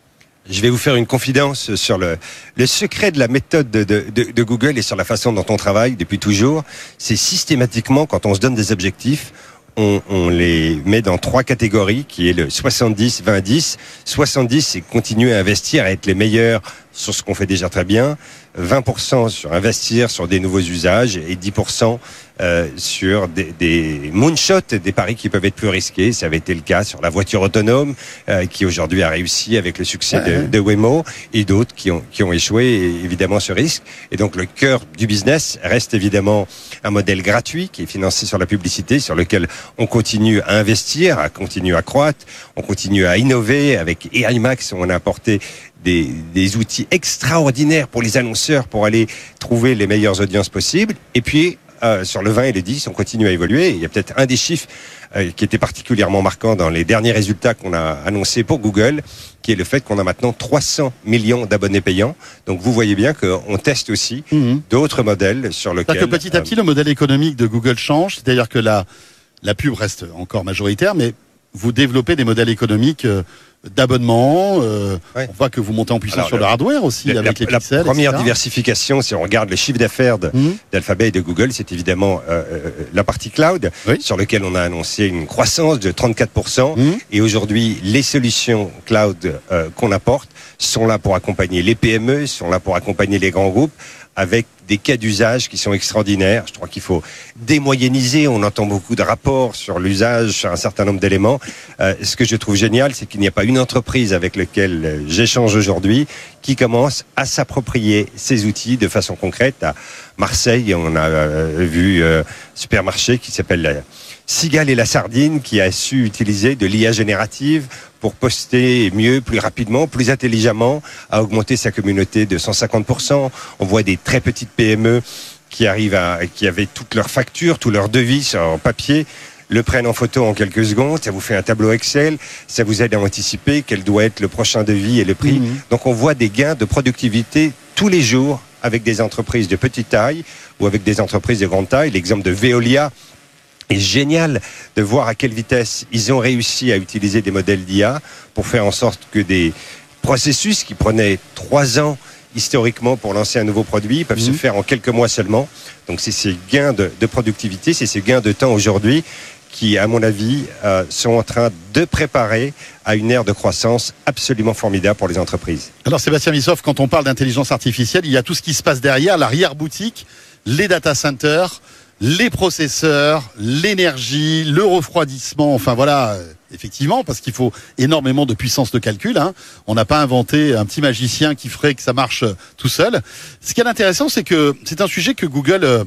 S6: Je vais vous faire une confidence sur le, le secret de la méthode de, de, de, de Google et sur la façon dont on travaille depuis toujours. C'est systématiquement, quand on se donne des objectifs, on, on les met dans trois catégories, qui est le soixante-dix vingt dix. soixante-dix, c'est continuer à investir, à être les meilleurs sur ce qu'on fait déjà très bien. vingt pour cent sur investir sur des nouveaux usages et dix pour cent euh, sur des, des moonshots, des paris qui peuvent être plus risqués. Ça avait été le cas sur la voiture autonome, euh, qui aujourd'hui a réussi avec le succès de, de Waymo, et d'autres qui ont, qui ont échoué, et évidemment, ce risque. Et donc, le cœur du business reste évidemment un modèle gratuit qui est financé sur la publicité, sur lequel on continue à investir, à continuer à croître, on continue à innover. Avec A I Max, on a apporté Des, des outils extraordinaires pour les annonceurs pour aller trouver les meilleures audiences possibles. Et puis, euh, sur le vingt et le dix, on continue à évoluer. Il y a peut-être un des chiffres euh, qui était particulièrement marquant dans les derniers résultats qu'on a annoncés pour Google, qui est le fait qu'on a maintenant trois cents millions d'abonnés payants. Donc, vous voyez bien qu'on teste aussi mmh. d'autres modèles sur lesquels...
S2: C'est-à-dire que petit à petit, euh, le modèle économique de Google change. C'est-à-dire que la, la pub reste encore majoritaire, mais vous développez des modèles économiques... Euh, d'abonnement, euh, ouais. On voit que vous montez en puissance Alors, sur le, le hardware aussi la, avec la, les pixels.
S6: La première
S2: et cetera
S6: diversification, si on regarde le chiffre d'affaires de, mmh. d'Alphabet et de Google, c'est évidemment euh, la partie cloud, oui. sur laquelle on a annoncé une croissance de trente-quatre pour cent. Mmh. Et aujourd'hui, les solutions cloud euh, qu'on apporte sont là pour accompagner les P M E, sont là pour accompagner les grands groupes, avec des cas d'usage qui sont extraordinaires. Je crois qu'il faut démoyenniser. On entend beaucoup de rapports sur l'usage, sur un certain nombre d'éléments. Euh, ce que je trouve génial, c'est qu'il n'y a pas une entreprise avec laquelle euh, j'échange aujourd'hui qui commence à s'approprier ces outils de façon concrète. À Marseille, on a euh, vu euh, un supermarché qui s'appelle la Cigale et la Sardine, qui a su utiliser de l'I A générative pour poster mieux, plus rapidement, plus intelligemment, à augmenter sa communauté de cent cinquante pour cent. On voit des très petites P M E qui arrivent à, qui avaient toutes leurs factures, tous leurs devis en papier, le prennent en photo en quelques secondes, ça vous fait un tableau Excel, ça vous aide à anticiper quel doit être le prochain devis et le prix. Mmh. Donc on voit des gains de productivité tous les jours avec des entreprises de petite taille ou avec des entreprises de grande taille. L'exemple de Veolia est génial de voir à quelle vitesse ils ont réussi à utiliser des modèles d'I A pour faire en sorte que des processus qui prenaient trois ans historiquement pour lancer un nouveau produit peuvent mmh. se faire en quelques mois seulement. Donc c'est ces gains de, de productivité, c'est ces gains de temps aujourd'hui qui, à mon avis, euh, sont en train de préparer à une ère de croissance absolument formidable pour les entreprises.
S2: Alors Sébastien Vissoff, quand on parle d'intelligence artificielle, il y a tout ce qui se passe derrière, l'arrière-boutique, les data centers, les processeurs, l'énergie, le refroidissement, enfin voilà, effectivement, parce qu'il faut énormément de puissance de calcul. Hein. On n'a pas inventé un petit magicien qui ferait que ça marche tout seul. Ce qui est intéressant, c'est que c'est un sujet que Google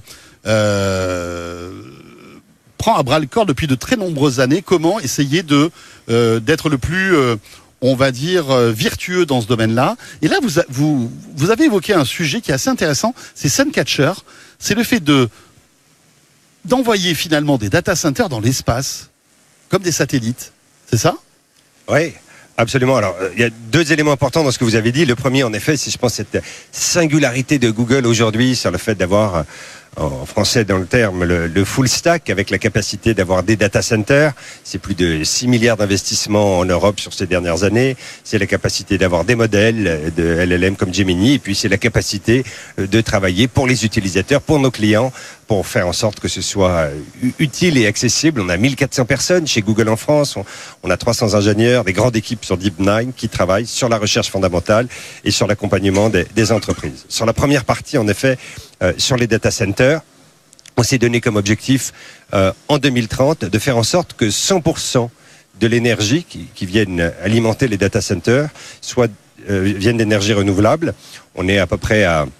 S2: euh, prend à bras le corps depuis de très nombreuses années. Comment essayer de euh, d'être le plus... Euh, on va dire, euh, vertueux dans ce domaine-là. Et là, vous, a, vous, vous avez évoqué un sujet qui est assez intéressant, c'est Suncatcher. C'est le fait de d'envoyer finalement des data centers dans l'espace, comme des satellites. C'est ça ?
S6: Oui, absolument. Alors, il y a deux éléments importants dans ce que vous avez dit. Le premier, en effet, c'est, je pense, cette singularité de Google aujourd'hui sur le fait d'avoir, en français dans le terme, le, le full stack, avec la capacité d'avoir des data centers. C'est plus de six milliards d'investissements en Europe sur ces dernières années. C'est la capacité d'avoir des modèles de L L M comme Gemini. Et puis, c'est la capacité de travailler pour les utilisateurs, pour nos clients, pour faire en sorte que ce soit utile et accessible. On a mille quatre cents personnes chez Google en France. On, on a trois cents ingénieurs, des grandes équipes sur Deep Nine qui travaillent sur la recherche fondamentale et sur l'accompagnement des, des entreprises. Sur la première partie, en effet, euh, sur les data centers, on s'est donné comme objectif euh, en deux mille trente de faire en sorte que cent pour cent de l'énergie qui, qui vienne alimenter les data centers soit, euh, vienne d'énergie renouvelable. On est à peu près à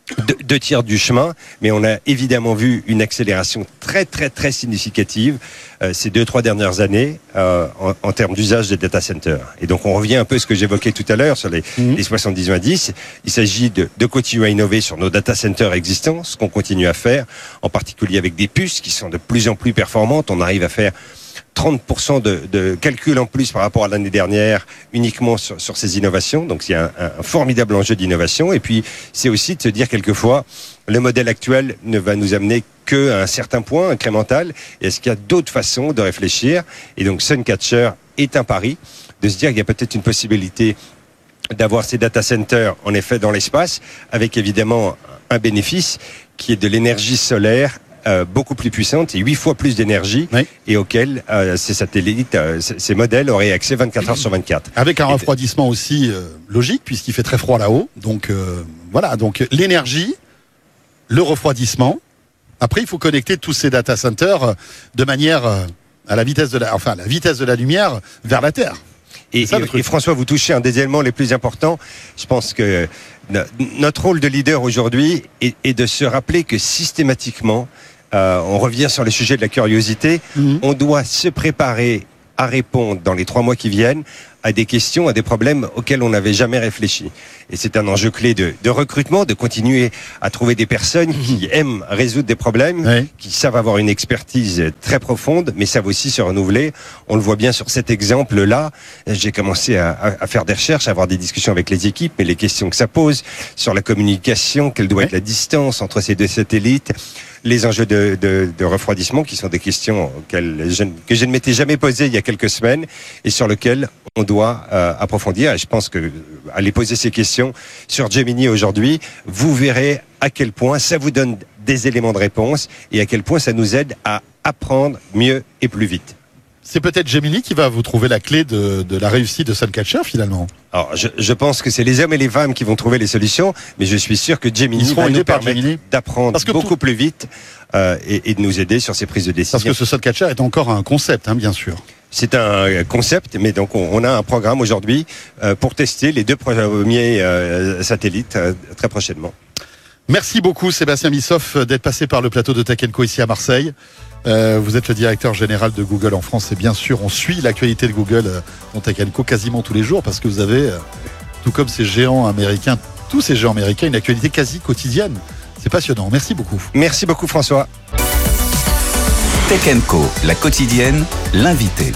S6: deux, deux tiers du chemin, mais on a évidemment vu une accélération très très très significative euh, ces deux trois dernières années euh, en, en termes d'usage des data centers. Et donc on revient un peu à ce que j'évoquais tout à l'heure sur les, mmh. les soixante-dix vingt dix. Il s'agit de, de continuer à innover sur nos data centers existants, ce qu'on continue à faire, en particulier avec des puces qui sont de plus en plus performantes. On arrive à faire trente pour cent de, de calcul en plus par rapport à l'année dernière uniquement sur, sur ces innovations. Donc il y a un, un formidable enjeu d'innovation. Et puis c'est aussi de se dire quelquefois, le modèle actuel ne va nous amener qu'à un certain point incrémental. Et est-ce qu'il y a d'autres façons de réfléchir? Et donc Suncatcher est un pari, de se dire qu'il y a peut-être une possibilité d'avoir ces data centers en effet dans l'espace, avec évidemment un bénéfice qui est de l'énergie solaire Euh, beaucoup plus puissante et huit fois plus d'énergie, oui. et auquel euh, ces satellites, euh, ces modèles auraient accès vingt-quatre heures sur vingt-quatre.
S2: Avec un et refroidissement aussi euh, logique, puisqu'il fait très froid là-haut. Donc euh, voilà, donc l'énergie, le refroidissement. Après, il faut connecter tous ces data centers de manière euh, à la vitesse de la, enfin, la vitesse de la lumière vers la Terre.
S6: Et, ça, et, et François, vous touchez un des éléments les plus importants. Je pense que notre rôle de leader aujourd'hui est, est de se rappeler que systématiquement, euh, on revient sur le sujet de la curiosité, mmh. on doit se préparer à répondre dans les trois mois qui viennent à des questions, à des problèmes auxquels on n'avait jamais réfléchi. Et c'est un enjeu clé de, de recrutement, de continuer à trouver des personnes mmh. qui aiment résoudre des problèmes, oui. qui savent avoir une expertise très profonde, mais savent aussi se renouveler. On le voit bien sur cet exemple-là. J'ai commencé à, à, à faire des recherches, à avoir des discussions avec les équipes, mais les questions que ça pose sur la communication, quelle doit oui. être la distance entre ces deux satellites, les enjeux de, de, de refroidissement, qui sont des questions auxquelles je, que je ne m'étais jamais posées il y a quelques semaines, et sur lesquelles on doit euh, approfondir. Et je pense que aller poser ces questions sur Gemini aujourd'hui, vous verrez à quel point ça vous donne des éléments de réponse et à quel point ça nous aide à apprendre mieux et plus vite.
S2: C'est peut-être Gemini qui va vous trouver la clé de, de la réussite de Suncatcher finalement.
S6: Alors, je, je pense que c'est les hommes et les femmes qui vont trouver les solutions, mais je suis sûr que Gemini va nous permettre Gemini. d'apprendre beaucoup tout... plus vite euh, et, et de nous aider sur ces prises de décision.
S2: Parce que ce Suncatcher est encore un concept, hein, bien sûr.
S6: C'est un concept, mais donc on, on a un programme aujourd'hui euh, pour tester les deux premiers euh, satellites euh, très prochainement.
S2: Merci beaucoup Sébastien Missoff d'être passé par le plateau de Tech and Co ici à Marseille. Euh, vous êtes le directeur général de Google en France et bien sûr on suit l'actualité de Google euh, dans Tech and Co quasiment tous les jours parce que vous avez, euh, tout comme ces géants américains, tous ces géants américains, une actualité quasi quotidienne. C'est passionnant. Merci beaucoup.
S6: Merci beaucoup François.
S3: Tech and Co, la quotidienne, l'invité.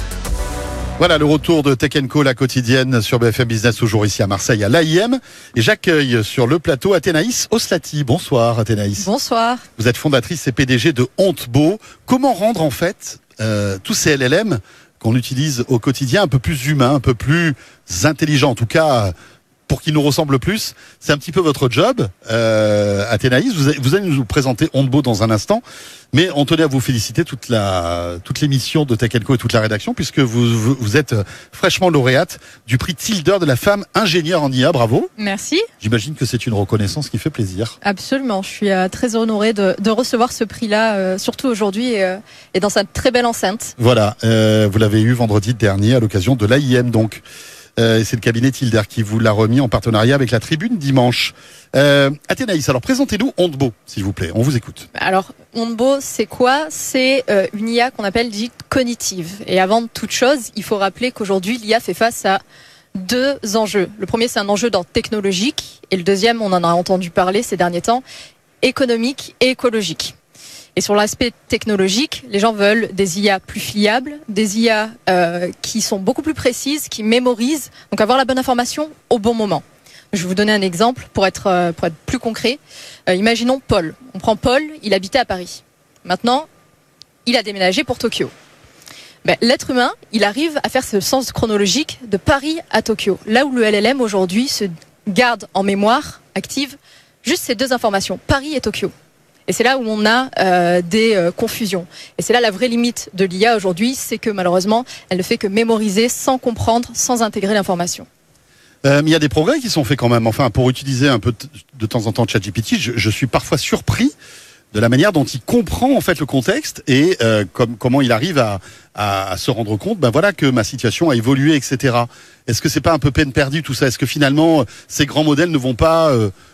S2: Voilà le retour de Tech and Co, la quotidienne sur B F M Business, toujours ici à Marseille à l'A I M. Et j'accueille sur le plateau Athénaïs Oslati. Bonsoir Athénaïs.
S7: Bonsoir.
S2: Vous êtes fondatrice et P D G de Hontbeau. Comment rendre en fait euh, tous ces L L M qu'on utilise au quotidien un peu plus humains, un peu plus intelligents, en tout cas pour qu'ils nous ressemblent plus? C'est un petit peu votre job, euh, Athénaïs. Vous, vous allez nous présenter Hontbeau dans un instant. Mais on tenait à vous féliciter toute la toute l'émission de Tech and Co et toute la rédaction puisque vous, vous vous êtes fraîchement lauréate du prix Tilder de la femme ingénieure en I A. Bravo.
S7: Merci.
S2: J'imagine que c'est une reconnaissance qui fait plaisir.
S7: Absolument. Je suis euh, très honorée de, de recevoir ce prix-là, euh, surtout aujourd'hui et, euh, et dans cette très belle enceinte.
S2: Voilà. Euh, vous l'avez eu vendredi dernier à l'occasion de l'A I M donc. Euh, c'est le cabinet Tilder qui vous l'a remis en partenariat avec la Tribune dimanche. Euh, Athénaïs, alors présentez-nous Hontbeau, s'il vous plaît. On vous écoute.
S7: Alors, Hontbeau, c'est quoi? C'est euh, une I A qu'on appelle dite cognitive. Et avant toute chose, il faut rappeler qu'aujourd'hui, l'I A fait face à deux enjeux. Le premier, c'est un enjeu d'ordre technologique. Et le deuxième, on en a entendu parler ces derniers temps, économique et écologique. Et sur l'aspect technologique, les gens veulent des I A plus fiables, des I A euh, qui sont beaucoup plus précises, qui mémorisent, donc avoir la bonne information au bon moment. Je vais vous donner un exemple pour être, euh, pour être plus concret. Euh, imaginons Paul. On prend Paul, il habitait à Paris. Maintenant, il a déménagé pour Tokyo. Ben, l'être humain, il arrive à faire ce sens chronologique de Paris à Tokyo. Là où le L L M aujourd'hui se garde en mémoire active juste ces deux informations, Paris et Tokyo. Et c'est là où on a euh, des euh, confusions. Et c'est là la vraie limite de l'I A aujourd'hui, c'est que malheureusement, elle ne fait que mémoriser sans comprendre, sans intégrer l'information.
S2: Euh, mais il y a des progrès qui sont faits quand même. Enfin, pour utiliser un peu t- de temps en temps ChatGPT, je, je suis parfois surpris de la manière dont il comprend en fait le contexte et euh, comme, comment il arrive à, à, à se rendre compte, ben voilà que ma situation a évolué, et cetera. Est-ce que c'est pas un peu peine perdue tout ça? Est-ce que finalement ces grands modèles ne vont pas euh,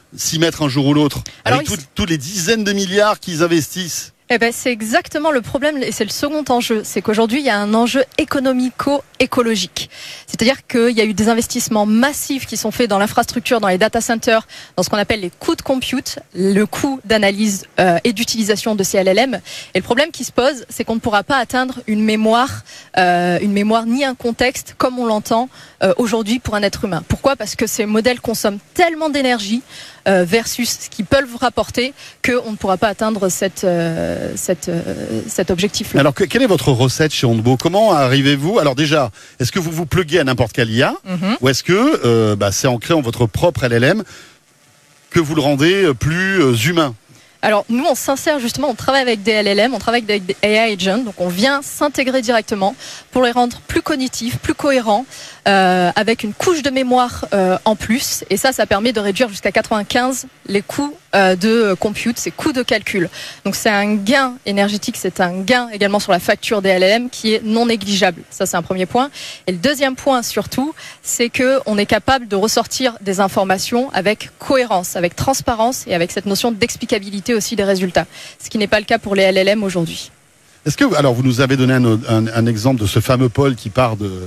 S2: s'y mettre un jour ou l'autre,
S7: Alors,
S2: avec
S7: il-
S2: tout- tous les dizaines de milliards qu'ils investissent?
S7: Eh ben, c'est exactement le problème et c'est le second enjeu. C'est qu'aujourd'hui, il y a un enjeu économico-écologique. C'est-à-dire qu'il y a eu des investissements massifs qui sont faits dans l'infrastructure, dans les data centers, dans ce qu'on appelle les coûts de compute, le coût d'analyse euh, et d'utilisation de ces L L M. Et le problème qui se pose, c'est qu'on ne pourra pas atteindre une mémoire, euh, une mémoire ni un contexte comme on l'entend euh, aujourd'hui pour un être humain. Pourquoi ? Parce que ces modèles consomment tellement d'énergie euh, versus ce qu'ils peuvent rapporter qu'on ne pourra pas atteindre cette, euh, cette, euh, cet objectif-là.
S2: Alors, que- quelle est votre recette chez Ondbo? Comment arrivez-vous? Alors déjà, est-ce que vous vous pluguez à n'importe quel I A
S7: Mhm.
S2: ou est-ce que euh, bah, c'est en créant votre propre L L M que vous le rendez plus euh, humain?
S7: Alors nous on s'insère justement, on travaille avec des L L M, on travaille avec des A I agents, donc on vient s'intégrer directement pour les rendre plus cognitifs, plus cohérents, euh, avec une couche de mémoire euh, en plus. Et ça, ça permet de réduire jusqu'à quatre-vingt-quinze les coûts euh, de compute, ces coûts de calcul. Donc c'est un gain énergétique, c'est un gain également sur la facture des L L M qui est non négligeable. Ça c'est un premier point. Et le deuxième point surtout, c'est que on est capable de ressortir des informations avec cohérence, avec transparence et avec cette notion d'explicabilité aussi des résultats. Ce qui n'est pas le cas pour les L L M aujourd'hui.
S2: Est-ce que, alors vous nous avez donné un, un- un exemple de ce fameux pôle qui part de,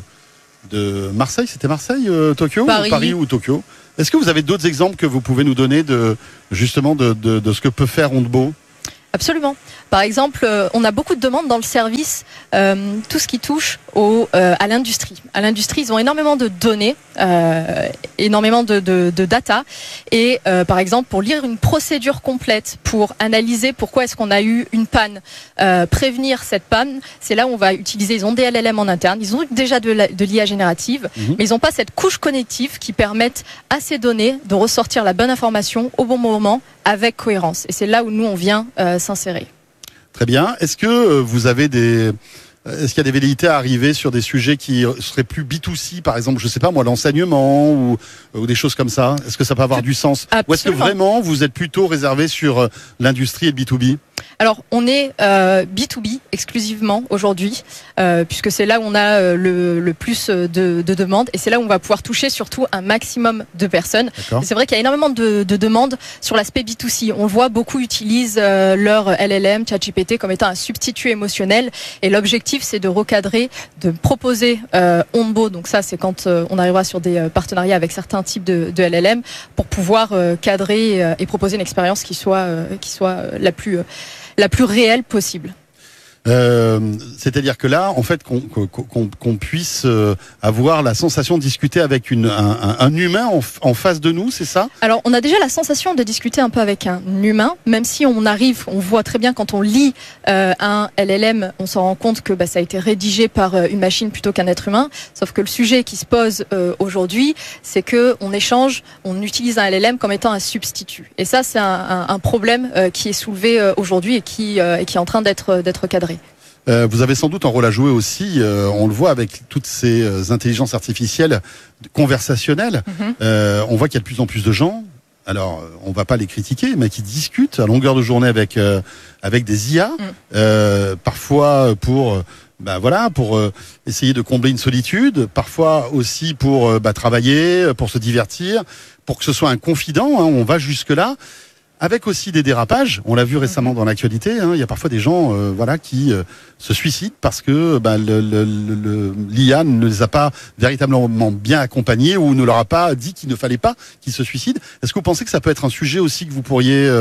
S2: de Marseille, c'était Marseille, euh, Tokyo,
S7: Paris.
S2: ou Paris ou Tokyo. Est-ce que vous avez d'autres exemples que vous pouvez nous donner de justement de, de, de ce que peut faire Ondbo?
S7: Absolument. Par exemple, euh, on a beaucoup de demandes dans le service, euh, tout ce qui touche au, euh, à l'industrie. À l'industrie, ils ont énormément de données, euh, énormément de, de, de data. Et euh, par exemple, pour lire une procédure complète, pour analyser pourquoi est-ce qu'on a eu une panne, euh, prévenir cette panne, c'est là où on va utiliser, ils ont des L L M en interne, ils ont déjà de la- de l'I A générative,
S2: Mhm.
S7: mais ils n'ont pas cette couche cognitive qui permette à ces données de ressortir la bonne information au bon moment avec cohérence. Et c'est là où nous, on vient euh, s'insérer.
S2: Très bien. Est-ce que euh, vous avez des est-ce qu'il y a des velléités à arriver sur des sujets qui seraient plus B deux C, par exemple, je sais pas moi, l'enseignement ou, ou des choses comme ça? Est-ce que ça peut avoir du sens? Ou est-ce que
S7: Absolument.
S2: vraiment vous êtes plutôt réservé sur euh, l'industrie et le B deux B?
S7: Alors, on est euh, B deux B exclusivement aujourd'hui, euh, puisque c'est là où on a euh, le, le plus de, de demandes et c'est là où on va pouvoir toucher surtout un maximum de personnes.
S2: D'accord.
S7: Et c'est vrai qu'il y a énormément de, de demandes sur l'aspect B deux C. On le voit, beaucoup utilisent euh, leur L L M, ChatGPT comme étant un substitut émotionnel. Et l'objectif, c'est de recadrer, de proposer euh, Ondbo. Donc ça, c'est quand euh, on arrivera sur des euh, partenariats avec certains types de, de L L M pour pouvoir euh, cadrer euh, et proposer une expérience qui soit, euh, qui soit euh, la plus... Euh, la plus réelle possible.
S2: Euh, c'est-à-dire que là, en fait, qu'on qu'on- qu'on- qu'on puisse euh, avoir la sensation de discuter avec une, un, un- un humain en, f- en face de nous, c'est ça?
S7: Alors, on a déjà la sensation de discuter un peu avec un humain, même si on arrive, on voit très bien quand on lit euh, un L L M, on s'en rend compte que bah, ça a été rédigé par euh, une machine plutôt qu'un être humain. Sauf que le sujet qui se pose euh, aujourd'hui, c'est que on échange, on utilise un L L M comme étant un substitut. Et ça, c'est un, un, un problème euh, qui est soulevé euh, aujourd'hui et qui, euh, et qui est en train d'être d'être cadré.
S2: Euh, vous avez sans doute un rôle à jouer aussi, euh, on le voit avec toutes ces euh, intelligences artificielles conversationnelles.
S7: Mhm.
S2: Euh, on voit qu'il y a de plus en plus de gens, alors euh, on va pas les critiquer, mais qui discutent à longueur de journée avec euh, avec des I A,
S7: Mm.
S2: euh, parfois pour euh, bah voilà pour euh, essayer de combler une solitude, parfois aussi pour euh, bah, travailler, pour se divertir, pour que ce soit un confident. Hein, on va jusque là. Avec aussi des dérapages, on l'a vu récemment dans l'actualité, hein, il y a parfois des gens euh, voilà, qui euh, se suicident parce que bah, le, le, le, l'I A ne les a pas véritablement bien accompagnés ou ne leur a pas dit qu'il ne fallait pas qu'ils se suicident. Est-ce que vous pensez que ça peut être un sujet aussi que vous pourriez euh,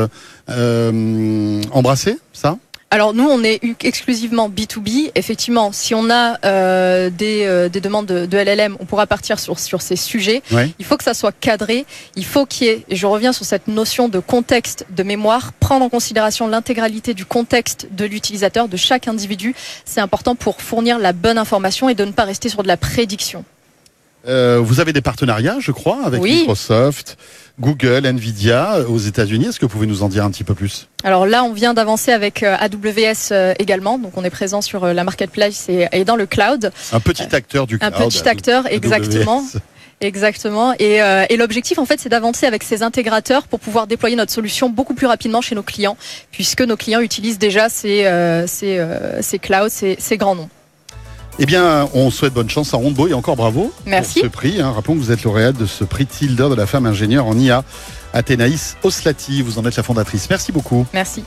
S2: euh, embrasser, ça ?
S7: Alors nous, on est exclusivement B deux B. Effectivement, si on a euh, des, euh, des demandes de, de L L M, on pourra partir sur, sur ces sujets.
S2: Ouais.
S7: Il faut que ça soit cadré. Il faut qu'il y ait, et je reviens sur cette notion de contexte, de mémoire, prendre en considération l'intégralité du contexte de l'utilisateur, de chaque individu. C'est important pour fournir la bonne information et de ne pas rester sur de la prédiction.
S2: Euh, vous avez des partenariats, je crois, avec
S7: Oui.
S2: Microsoft, Google, Nvidia euh, aux États-Unis. Est-ce que vous pouvez nous en dire un petit peu plus ?
S7: Alors là, on vient d'avancer avec euh, A W S euh, également. Donc on est présent sur euh, la marketplace et, et dans le cloud.
S2: Un petit acteur du
S7: Un
S2: cloud.
S7: petit acteur,
S2: A W S.
S7: exactement. Exactement. Et, euh, et l'objectif, en fait, c'est d'avancer avec ces intégrateurs pour pouvoir déployer notre solution beaucoup plus rapidement chez nos clients, puisque nos clients utilisent déjà ces, euh, ces, euh, ces clouds, ces, ces grands noms.
S2: Eh bien, on souhaite bonne chance à Ondbo et encore bravo
S7: Merci.
S2: pour ce prix. Hein. Rappelons que vous êtes lauréate de ce prix Tilder de la femme ingénieure en I A. Athénaïs Oslati. Vous en êtes la fondatrice. Merci beaucoup.
S7: Merci.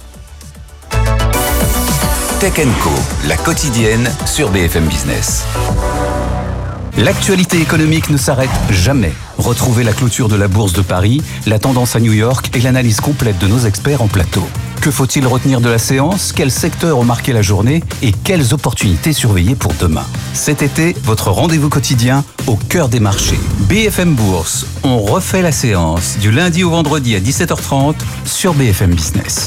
S3: Tech and Co, la quotidienne sur B F M Business. L'actualité économique ne s'arrête jamais. Retrouvez la clôture de la Bourse de Paris, la tendance à New York et l'analyse complète de nos experts en plateau. Que faut-il retenir de la séance? Quels secteurs ont marqué la journée? Et quelles opportunités surveiller pour demain? Cet été, votre rendez-vous quotidien au cœur des marchés. B F M Bourse, on refait la séance du lundi au vendredi à dix-sept heures trente sur B F M Business.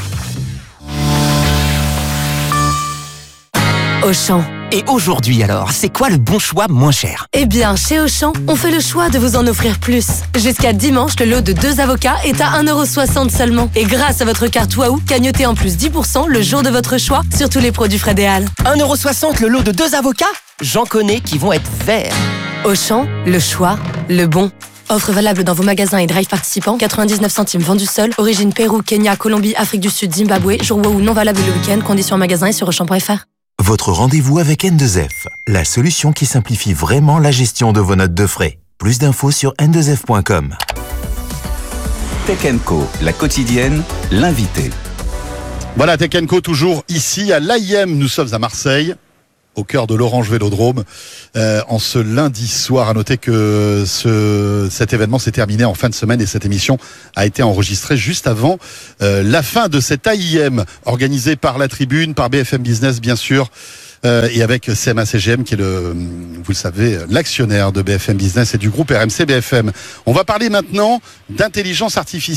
S8: Auchan.
S9: Et aujourd'hui alors, c'est quoi le bon choix moins cher?
S8: Eh bien, chez Auchan, on fait le choix de vous en offrir plus. Jusqu'à dimanche, le lot de deux avocats est à un euro soixante seulement. Et grâce à votre carte Waouh, gagnotez en plus dix pour cent le jour de votre choix sur tous les produits Fred et Al.
S9: un euro soixante le lot de deux avocats? J'en connais qui vont être verts.
S8: Auchan, le choix, le bon. Offre valable dans vos magasins et drive participants, quatre-vingt-dix-neuf centimes vendu seul, origine Pérou, Kenya, Colombie, Afrique du Sud, Zimbabwe, jour Waouh non valable le week-end, conditions en magasin et sur auchan point f r.
S5: Votre rendez-vous avec N deux F, la solution qui simplifie vraiment la gestion de vos notes de frais. Plus d'infos sur N deux F point com.
S3: Tech and Co, la quotidienne, l'invité.
S2: Voilà, Tech and Co toujours ici à l'A I M. Nous sommes à Marseille, au cœur de l'Orange Vélodrome, euh, en ce lundi soir. À noter que ce, cet événement s'est terminé en fin de semaine et cette émission a été enregistrée juste avant euh, la fin de cette A I M organisée par La Tribune, par B F M Business bien sûr, euh, et avec C M A C G M qui est le, vous le savez, l'actionnaire de B F M Business et du groupe R M C B F M. On va parler maintenant d'intelligence artificielle.